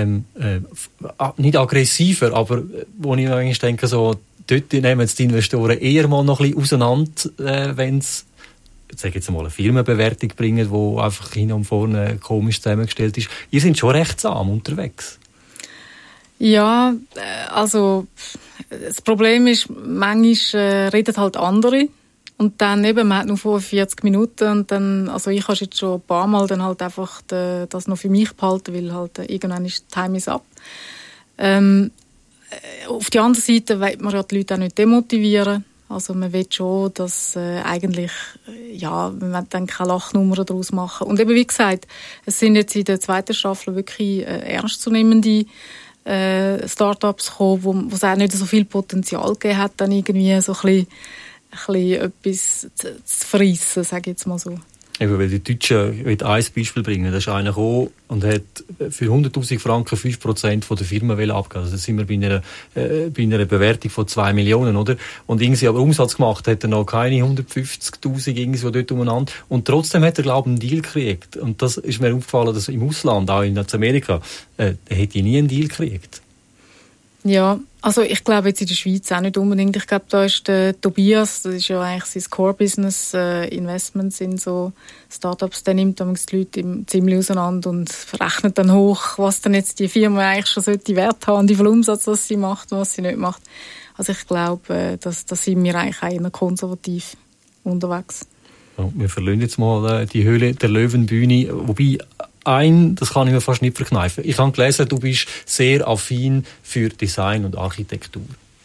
[SPEAKER 6] nicht aggressiver, aber wo ich eigentlich denke, so, dort nehmen jetzt die Investoren eher mal noch ein bisschen auseinander, wenn es, ich sage jetzt mal, eine Firmenbewertung bringen, die einfach hin und vorne komisch zusammengestellt ist. Ihr seid schon recht zahm unterwegs.
[SPEAKER 7] Ja, also das Problem ist, manchmal reden halt andere und dann eben, man hat nur 45 Minuten und dann, also ich habe jetzt schon ein paar Mal dann halt einfach das noch für mich behalten, weil halt irgendwann ist Time is up. Auf der anderen Seite will man ja die Leute auch nicht demotivieren. Also man will schon, dass eigentlich, ja, man dann keine Lachnummer daraus machen. Und eben wie gesagt, es sind jetzt in der zweiten Staffel wirklich ernstzunehmende Start-ups gekommen, wo es auch nicht so viel Potenzial gegeben hat, dann irgendwie so ein bisschen etwas zu verreissen, sage ich jetzt mal so.
[SPEAKER 6] Eben, weil die Deutschen, ich will ein Beispiel bringen, da ist einer gekommen und hat für 100'000 Franken 5% von der Firma abgegeben. Also da sind wir bei einer Bewertung von 2 Millionen, oder? Und irgendwie aber Umsatz gemacht hat er noch keine 150'000 irgendwo dort umeinander. Und trotzdem hat er, glaube ich, einen Deal gekriegt. Und das ist mir aufgefallen, dass im Ausland, auch in Amerika, hätte nie einen Deal gekriegt.
[SPEAKER 7] Ja, also ich glaube jetzt in der Schweiz auch nicht unbedingt. Ich glaube, da ist der Tobias, das ist ja eigentlich sein Core-Business, Investments in so Startups, der nimmt damals die Leute ziemlich auseinander und verrechnet dann hoch, was dann jetzt die Firma eigentlich schon sollte Wert haben, wie viel Umsatz was sie macht und was sie nicht macht. Also ich glaube, da sind wir eigentlich eher konservativ unterwegs.
[SPEAKER 6] Ja, wir verlassen jetzt mal die Höhle der Löwenbühne, wobei das kann ich mir fast nicht verkneifen. Ich habe gelesen, du bist sehr affin für Design und Architektur.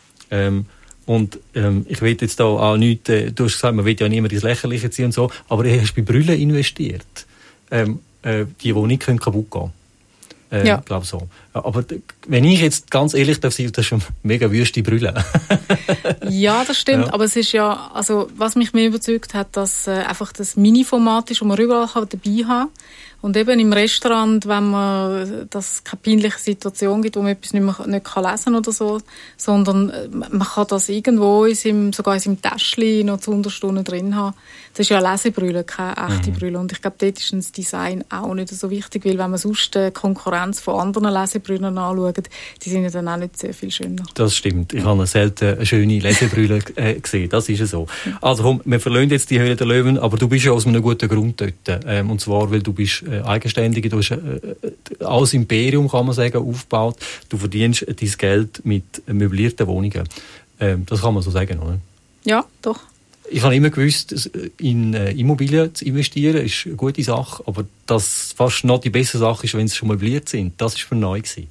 [SPEAKER 6] Ich will jetzt da auch nicht, du hast gesagt, man will ja niemand ins Lächerliche ziehen und so, aber du hast bei Brüllen investiert. Die nicht kaputt gehen können.
[SPEAKER 7] Ja.
[SPEAKER 6] Ich glaube so. Aber wenn ich jetzt ganz ehrlich darf sein, das ist schon mega wüste Brille.
[SPEAKER 7] Ja, das stimmt. Ja. Aber es ist ja, also was mich mehr überzeugt hat, dass einfach das Mini-Format ist, wo man überall dabei haben kann. Und eben im Restaurant, wenn man das keine peinliche Situation gibt, wo man etwas nicht lesen kann oder so, sondern man kann das irgendwo sogar in seinem Täschchen noch zu Unterstunden drin haben. Das ist ja eine Lesebrille, keine echte Brille. Und ich glaube, dort ist das Design auch nicht so wichtig, weil wenn man sonst die Konkurrenz von anderen Lesebrillen anschaut, die sind ja dann auch nicht sehr viel schöner.
[SPEAKER 6] Das stimmt. Ich habe selten eine schöne Lesebrille gesehen. Das ist ja so. Also komm, wir verlassen jetzt die Höhle der Löwen, aber du bist ja aus einem guten Grund dort. Und zwar, weil du bist Eigenständige, du hast alles Imperium, kann man sagen, aufgebaut. Du verdienst dein Geld mit möblierten Wohnungen. Das kann man so sagen, oder?
[SPEAKER 7] Ja, doch.
[SPEAKER 6] Ich habe immer gewusst, in Immobilien zu investieren ist eine gute Sache, aber dass fast noch die bessere Sache ist, wenn sie schon möbliert sind. Das war für neu gewesen.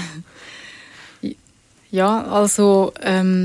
[SPEAKER 7] Ja, also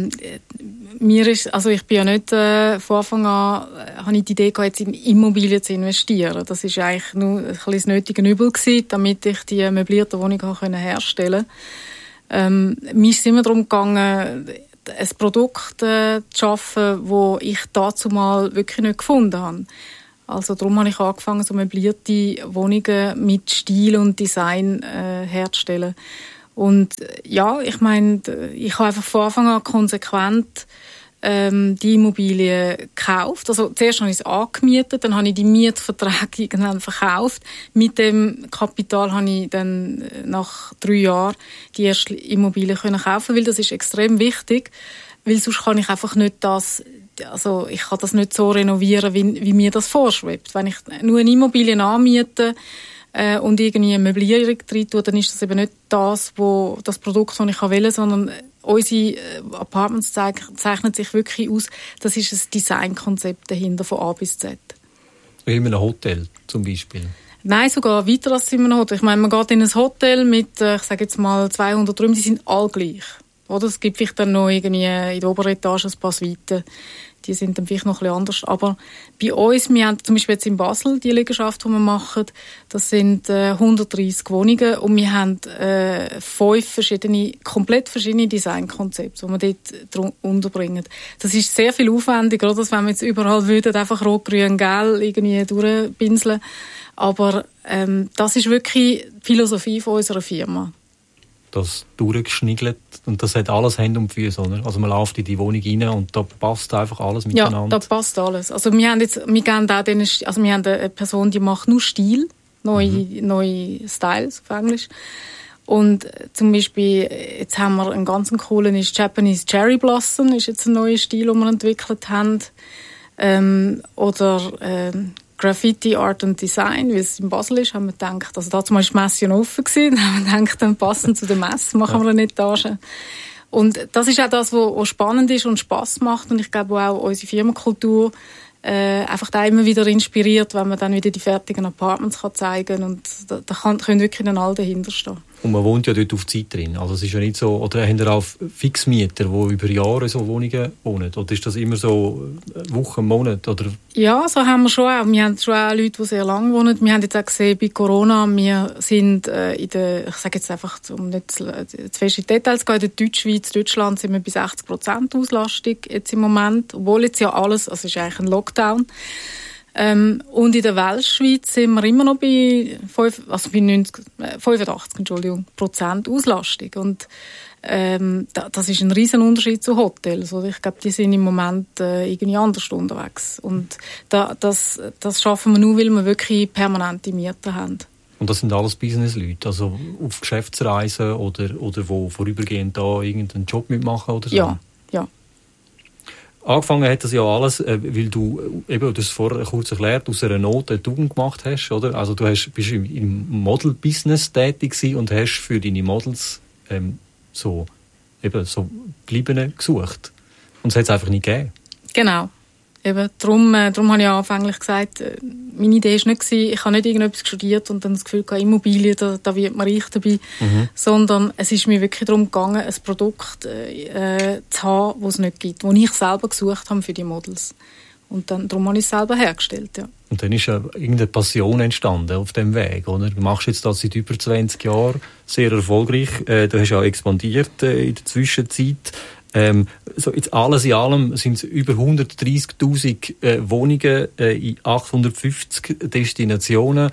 [SPEAKER 7] ich bin ja nicht von Anfang an habe ich die Idee gehabt, jetzt in Immobilien zu investieren. Das ist eigentlich nur ein bisschen das nötige Übel gewesen, damit ich die möblierte Wohnung herstellen konnte. Mir ist es immer darum gegangen, ein Produkt zu schaffen, das ich dazu mal wirklich nicht gefunden habe. Also darum habe ich angefangen, so möblierte Wohnungen mit Stil und Design herzustellen. Und ja, ich meine, ich habe einfach von Anfang an konsequent die Immobilie gekauft. Also zuerst habe ich es angemietet, dann habe ich die Mietverträge irgendwann verkauft. Mit dem Kapital habe ich dann nach 3 Jahren die erste Immobilie kaufen, weil das ist extrem wichtig, weil sonst kann ich einfach nicht ich kann das nicht so renovieren, wie mir das vorschwebt. Wenn ich nur eine Immobilie anmiete und irgendwie eine Möblierung drin tue, dann ist das eben nicht das Produkt, das ich will, sondern unsere Apartments zeichnen sich wirklich aus. Das ist ein Designkonzept dahinter von A bis Z.
[SPEAKER 6] Wie in einem Hotel zum Beispiel?
[SPEAKER 7] Nein, sogar weiter als in einem Hotel. Ich meine, man geht in ein Hotel mit, ich sage jetzt mal 200 Räumen, die sind alle gleich. Oder? Es gibt vielleicht dann noch irgendwie in der oberen Etage ein paar Suiten. Die sind dann vielleicht noch ein bisschen anders. Aber bei uns, wir haben zum Beispiel jetzt in Basel die Liegenschaft, die wir machen, das sind 130 Wohnungen und wir haben 5 komplett verschiedene Designkonzepte, die wir dort unterbringen. Das ist sehr viel aufwendiger, oder? Als wenn wir jetzt überall würden, einfach rot, grün, gelb irgendwie durchpinseln. Aber das ist wirklich die Philosophie von unserer Firma.
[SPEAKER 6] Das durchgeschniegelt und das hat alles Hände und Füße, oder? Also man läuft in die Wohnung rein und da passt einfach alles miteinander.
[SPEAKER 7] Ja, da passt alles. Also wir haben eine Person, die macht nur Stil, neue Styles auf Englisch. Und zum Beispiel, jetzt haben wir einen ganz coolen, ist Japanese Cherry Blossom, ist jetzt ein neuer Stil, den wir entwickelt haben. Graffiti, Art und Design, weil es in Basel ist, haben wir gedacht, also dazu war die Messe noch offen gewesen, dann haben wir gedacht, dann passend zu der Messe machen wir eine Etage. Und das ist auch das, was spannend ist und Spass macht und ich glaube auch unsere Firmenkultur einfach da immer wieder inspiriert, wenn man dann wieder die fertigen Apartments zeigen kann und da können wirklich dann alle dahinter stehen.
[SPEAKER 6] Und man wohnt ja dort auf Zeit drin. Also es ist ja nicht so, oder haben ihr auch Fixmieter, die über Jahre in so Wohnungen wohnen? Oder ist das immer so Wochen, Monate? Oder?
[SPEAKER 7] Ja, so haben wir schon auch. Wir haben schon auch Leute, die sehr lange wohnen. Wir haben jetzt auch gesehen, bei Corona, wir sind ich sage jetzt einfach, um nicht zu fest in Details zu gehen, in der Deutschschweiz, Deutschland sind wir bei 60% Auslastung jetzt im Moment. Obwohl jetzt ja alles, also es ist eigentlich ein Lockdown. Und in der Weltschweiz sind wir immer noch bei 85% Auslastung. Und das ist ein riesen Unterschied zu Hotels. Oder? Ich glaube, die sind im Moment irgendwie anders unterwegs. Und das schaffen wir nur, weil wir wirklich permanente Mieter haben.
[SPEAKER 6] Und das sind alles Business-Leute, also auf Geschäftsreisen oder wo vorübergehend da irgendeinen Job mitmachen oder so?
[SPEAKER 7] Ja.
[SPEAKER 6] Angefangen hat das ja alles, weil du das vorher kurz erklärt, aus einer Not eine Tugend gemacht hast, oder? Also du bist im Model-Business tätig gewesen und hast für deine Models so Bleibende gesucht. Und es hat es einfach nicht gegeben.
[SPEAKER 7] Genau. Darum habe ich anfänglich gesagt, meine Idee war nicht, ich habe nicht irgendetwas studiert und dann das Gefühl gehabt, Immobilien, da wird man reich dabei, sondern es ist mir wirklich darum gegangen, ein Produkt zu haben, das es nicht gibt, das ich selber gesucht habe für die Models. Und darum habe ich es selber hergestellt, ja. Und
[SPEAKER 6] dann ist ja irgendeine Passion entstanden auf dem Weg, oder? Du machst jetzt das seit über 20 Jahren, sehr erfolgreich. Du hast ja expandiert in der Zwischenzeit. So jetzt alles in allem sind es über 130'000 Wohnungen in 850 Destinationen.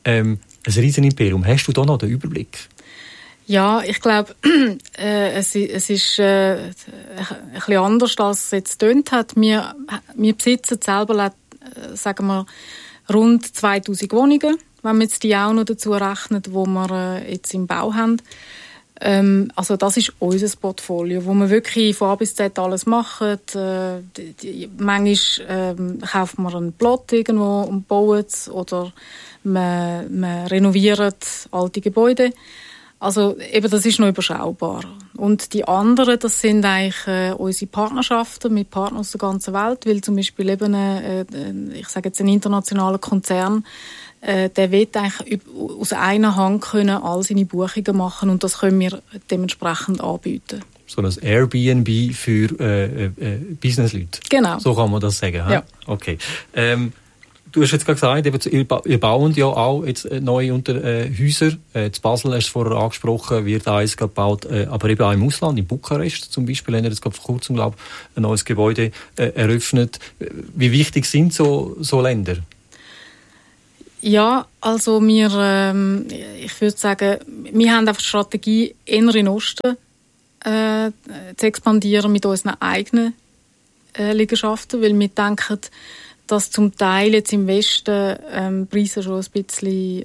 [SPEAKER 6] Ein Riesenimperium. Hast du da noch den Überblick?
[SPEAKER 7] Ja, ich glaube, es ist ein bisschen anders, als es jetzt getönt hat. Wir besitzen selber, sagen wir, rund 2000 Wohnungen, wenn man jetzt die auch noch dazu rechnet, die wir jetzt im Bau haben. Also das ist unser Portfolio, wo wir wirklich von A bis Z alles machen. Manchmal kauft man einen Plot irgendwo und baut es, oder man renoviert alte Gebäude. Also eben, das ist noch überschaubar. Und die anderen, das sind eigentlich unsere Partnerschaften mit Partnern aus der ganzen Welt, weil zum Beispiel eben, ich sage jetzt ein internationaler Konzern, der will eigentlich aus einer Hand können all seine Buchungen machen, und das können wir dementsprechend anbieten. So ein
[SPEAKER 6] Airbnb für Businessleute.
[SPEAKER 7] Genau.
[SPEAKER 6] So kann man das sagen.
[SPEAKER 7] Ja.
[SPEAKER 6] Okay. Du hast jetzt gerade gesagt, ihr baut ja auch jetzt neue Häuser. In Basel hast du vorher angesprochen, wird eins gebaut, aber eben auch im Ausland, in Bukarest zum Beispiel, haben wir jetzt gerade vor kurzem, glaube ich, ein neues Gebäude eröffnet. Wie wichtig sind so Länder?
[SPEAKER 7] Ja, also ich würde sagen, wir haben einfach die Strategie, eher in den Osten zu expandieren mit unseren eigenen Liegenschaften, weil wir denken, dass zum Teil jetzt im Westen Preise schon ein bisschen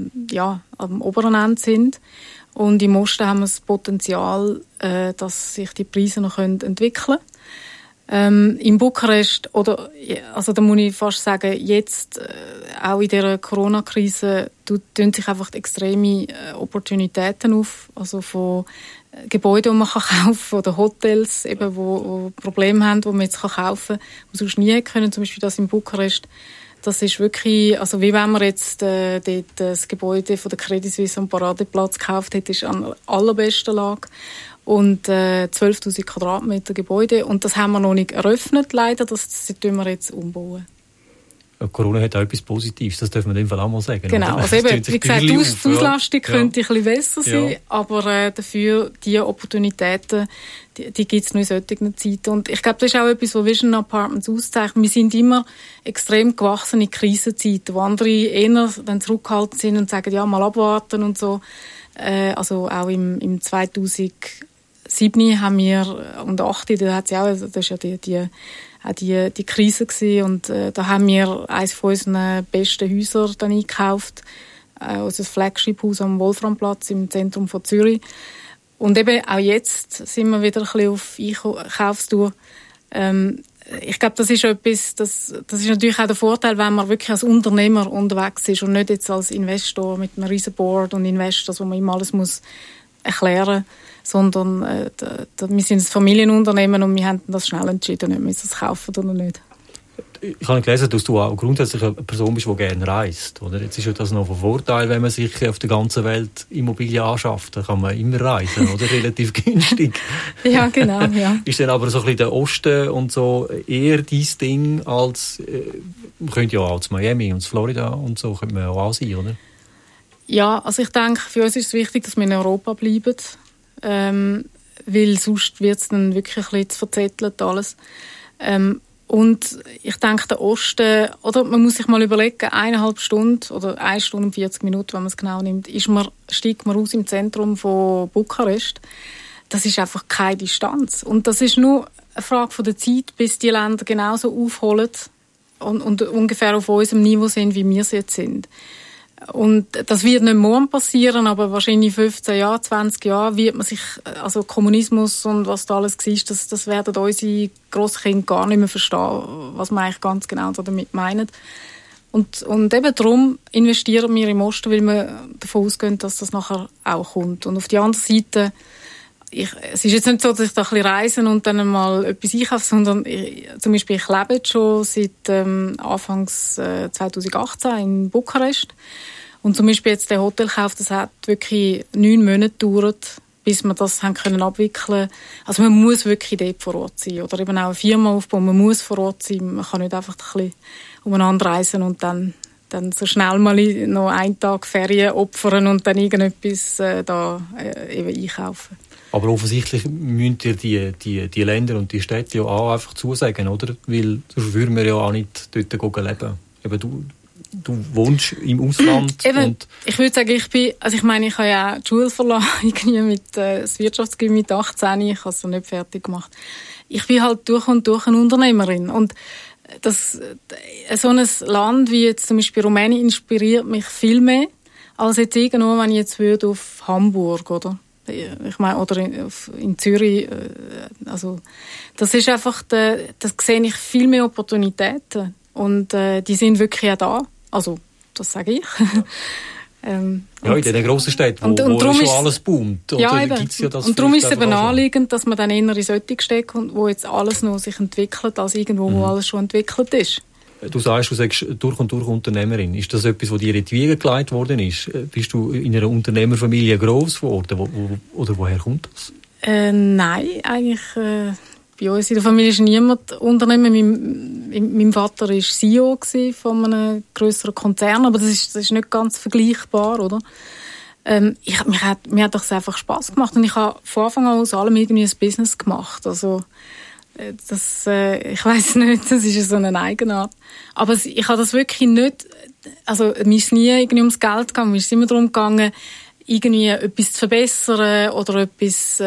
[SPEAKER 7] am oberen Ende sind. Und im Osten haben wir das Potenzial, dass sich die Preise noch entwickeln können. In Bukarest, also da muss ich fast sagen, jetzt auch in dieser Corona-Krise tun sich einfach extreme Opportunitäten auf, also von Gebäuden, die man kaufen kann, oder Hotels, eben, wo Probleme haben, die man jetzt kaufen kann, die sonst nie können. Zum Beispiel das in Bukarest. Das ist wirklich, also wie wenn man jetzt dort das Gebäude von der Credit Suisse am Paradeplatz gekauft hätte, ist an der allerbesten Lage. Und 12'000 Quadratmeter Gebäude. Und das haben wir noch nicht eröffnet, leider. Das tun wir jetzt umbauen.
[SPEAKER 6] Corona hat auch etwas Positives, das dürfen wir in dem Fall auch mal sagen.
[SPEAKER 7] Genau,
[SPEAKER 6] oder?
[SPEAKER 7] also eben, wie gesagt, die Auslastung könnte ein bisschen besser sein, aber dafür die Opportunitäten, die gibt es nur in solchen Zeiten. Und ich glaube, das ist auch etwas, was Vision Apartments auszeichnet. Wir sind immer extrem gewachsen in Krisenzeiten, wo andere eher dann zurückgehalten sind und sagen, ja, mal abwarten und so. Also auch im 2007 haben wir, und 2008, da hat es ja auch, das ist ja die Krise gewesen, und da haben wir eines von unseren besten Häuser dann eingekauft, unser Flagship-Haus am Wolframplatz im Zentrum von Zürich. Und eben auch jetzt sind wir wieder ein bisschen auf Einkaufstour. Ich glaube, das ist etwas, das ist natürlich auch der Vorteil, wenn man wirklich als Unternehmer unterwegs ist und nicht jetzt als Investor mit einem riesen Board und Investors, wo man ihm alles muss erklären muss, sondern wir sind ein Familienunternehmen und wir haben das schnell entschieden, ob wir es kaufen oder nicht.
[SPEAKER 6] Ich habe gelesen, dass du auch grundsätzlich eine Person bist, die gerne reist. Oder? Jetzt ist ja das noch ein Vorteil, wenn man sich auf der ganzen Welt Immobilien anschafft. Da kann man immer reisen, oder? Relativ günstig.
[SPEAKER 7] Ja, genau. Ja.
[SPEAKER 6] Ist dann aber so ein bisschen der Osten und so eher dein Ding als, man könnte ja auch zu Miami und zu Florida und so, könnte man auch sein, oder? Ja, also ich denke, für uns ist es wichtig, dass wir in Europa bleiben. Weil sonst wird es dann wirklich ein bisschen zu verzettelt alles. Und ich denke, der Osten, oder man muss sich mal überlegen, 1,5 Stunden oder 1 Stunde und 40 Minuten, wenn man es genau nimmt, steigt man aus im Zentrum von Bukarest. Das ist einfach keine Distanz. Und das ist nur eine Frage von der Zeit, bis die Länder genauso aufholen und ungefähr auf unserem Niveau sind, wie wir es jetzt sind. Und das wird nicht morgen passieren, aber wahrscheinlich 15 Jahre, 20 Jahre wird man sich, also Kommunismus und was da alles war, das werden unsere Grosskinder gar nicht mehr verstehen, was man eigentlich ganz genau damit meinen. Und eben darum investieren wir im Osten, weil wir davon ausgehen, dass das nachher auch kommt. Und auf die andere Seite, es ist jetzt nicht so, dass ich da ein bisschen reise und dann mal etwas einkaufe, sondern zum Beispiel ich lebe jetzt schon seit Anfangs 2018 in Bukarest. Und zum Beispiel jetzt der Hotelkauf, das hat wirklich 9 Monate gedauert, bis wir das haben können abwickeln. Also man muss wirklich dort vor Ort sein. Oder eben auch eine Firma aufbauen, man muss vor Ort sein. Man kann nicht einfach ein bisschen umeinander reisen und dann so schnell mal noch einen Tag Ferien opfern und dann irgendetwas eben einkaufen. Aber offensichtlich müssen ihr die Länder und die Städte ja auch einfach zusagen, oder? Weil sonst würden wir ja auch nicht dort leben. Eben du wohnst im Ausland.
[SPEAKER 7] Eben, ich würde sagen, ich habe ja auch die Schule verlassen, irgendwie mit das Wirtschaftsgymnasium mit 18, ich habe es nicht fertig gemacht. Ich bin halt durch und durch eine Unternehmerin und so ein Land wie jetzt zum Beispiel Rumänien inspiriert mich viel mehr, als jetzt irgendwo, wenn ich jetzt würde auf Hamburg, oder? Ich meine, oder in Zürich, also, das ist einfach, das sehe ich viel mehr Opportunitäten. Und, die sind wirklich auch da. Also, das sage ich.
[SPEAKER 6] Ja, in den grossen Städten, wo schon alles boomt.
[SPEAKER 7] Ja, eben. Und darum ist es eben naheliegend, dass man dann eher in solche steckt, wo jetzt alles noch sich entwickelt, als irgendwo, wo alles schon entwickelt ist.
[SPEAKER 6] Du sagst, du sagst durch und durch Unternehmerin. Ist das etwas, was dir in die Wiege gelegt worden ist? Bist du in einer Unternehmerfamilie gross geworden? Oder woher kommt das?
[SPEAKER 7] Nein, eigentlich bei uns in der Familie ist niemand Unternehmer. Mein Vater war CEO von einem grösseren Konzern, aber das ist nicht ganz vergleichbar, oder? Mir hat das einfach Spass gemacht und ich habe von Anfang an aus allem irgendwie ein Business gemacht. Also ich weiss nicht, das ist so eine Eigenart. Aber ich habe das wirklich nicht, also mir ist nie irgendwie ums Geld gegangen, mir ist immer darum gegangen, irgendwie etwas zu verbessern oder etwas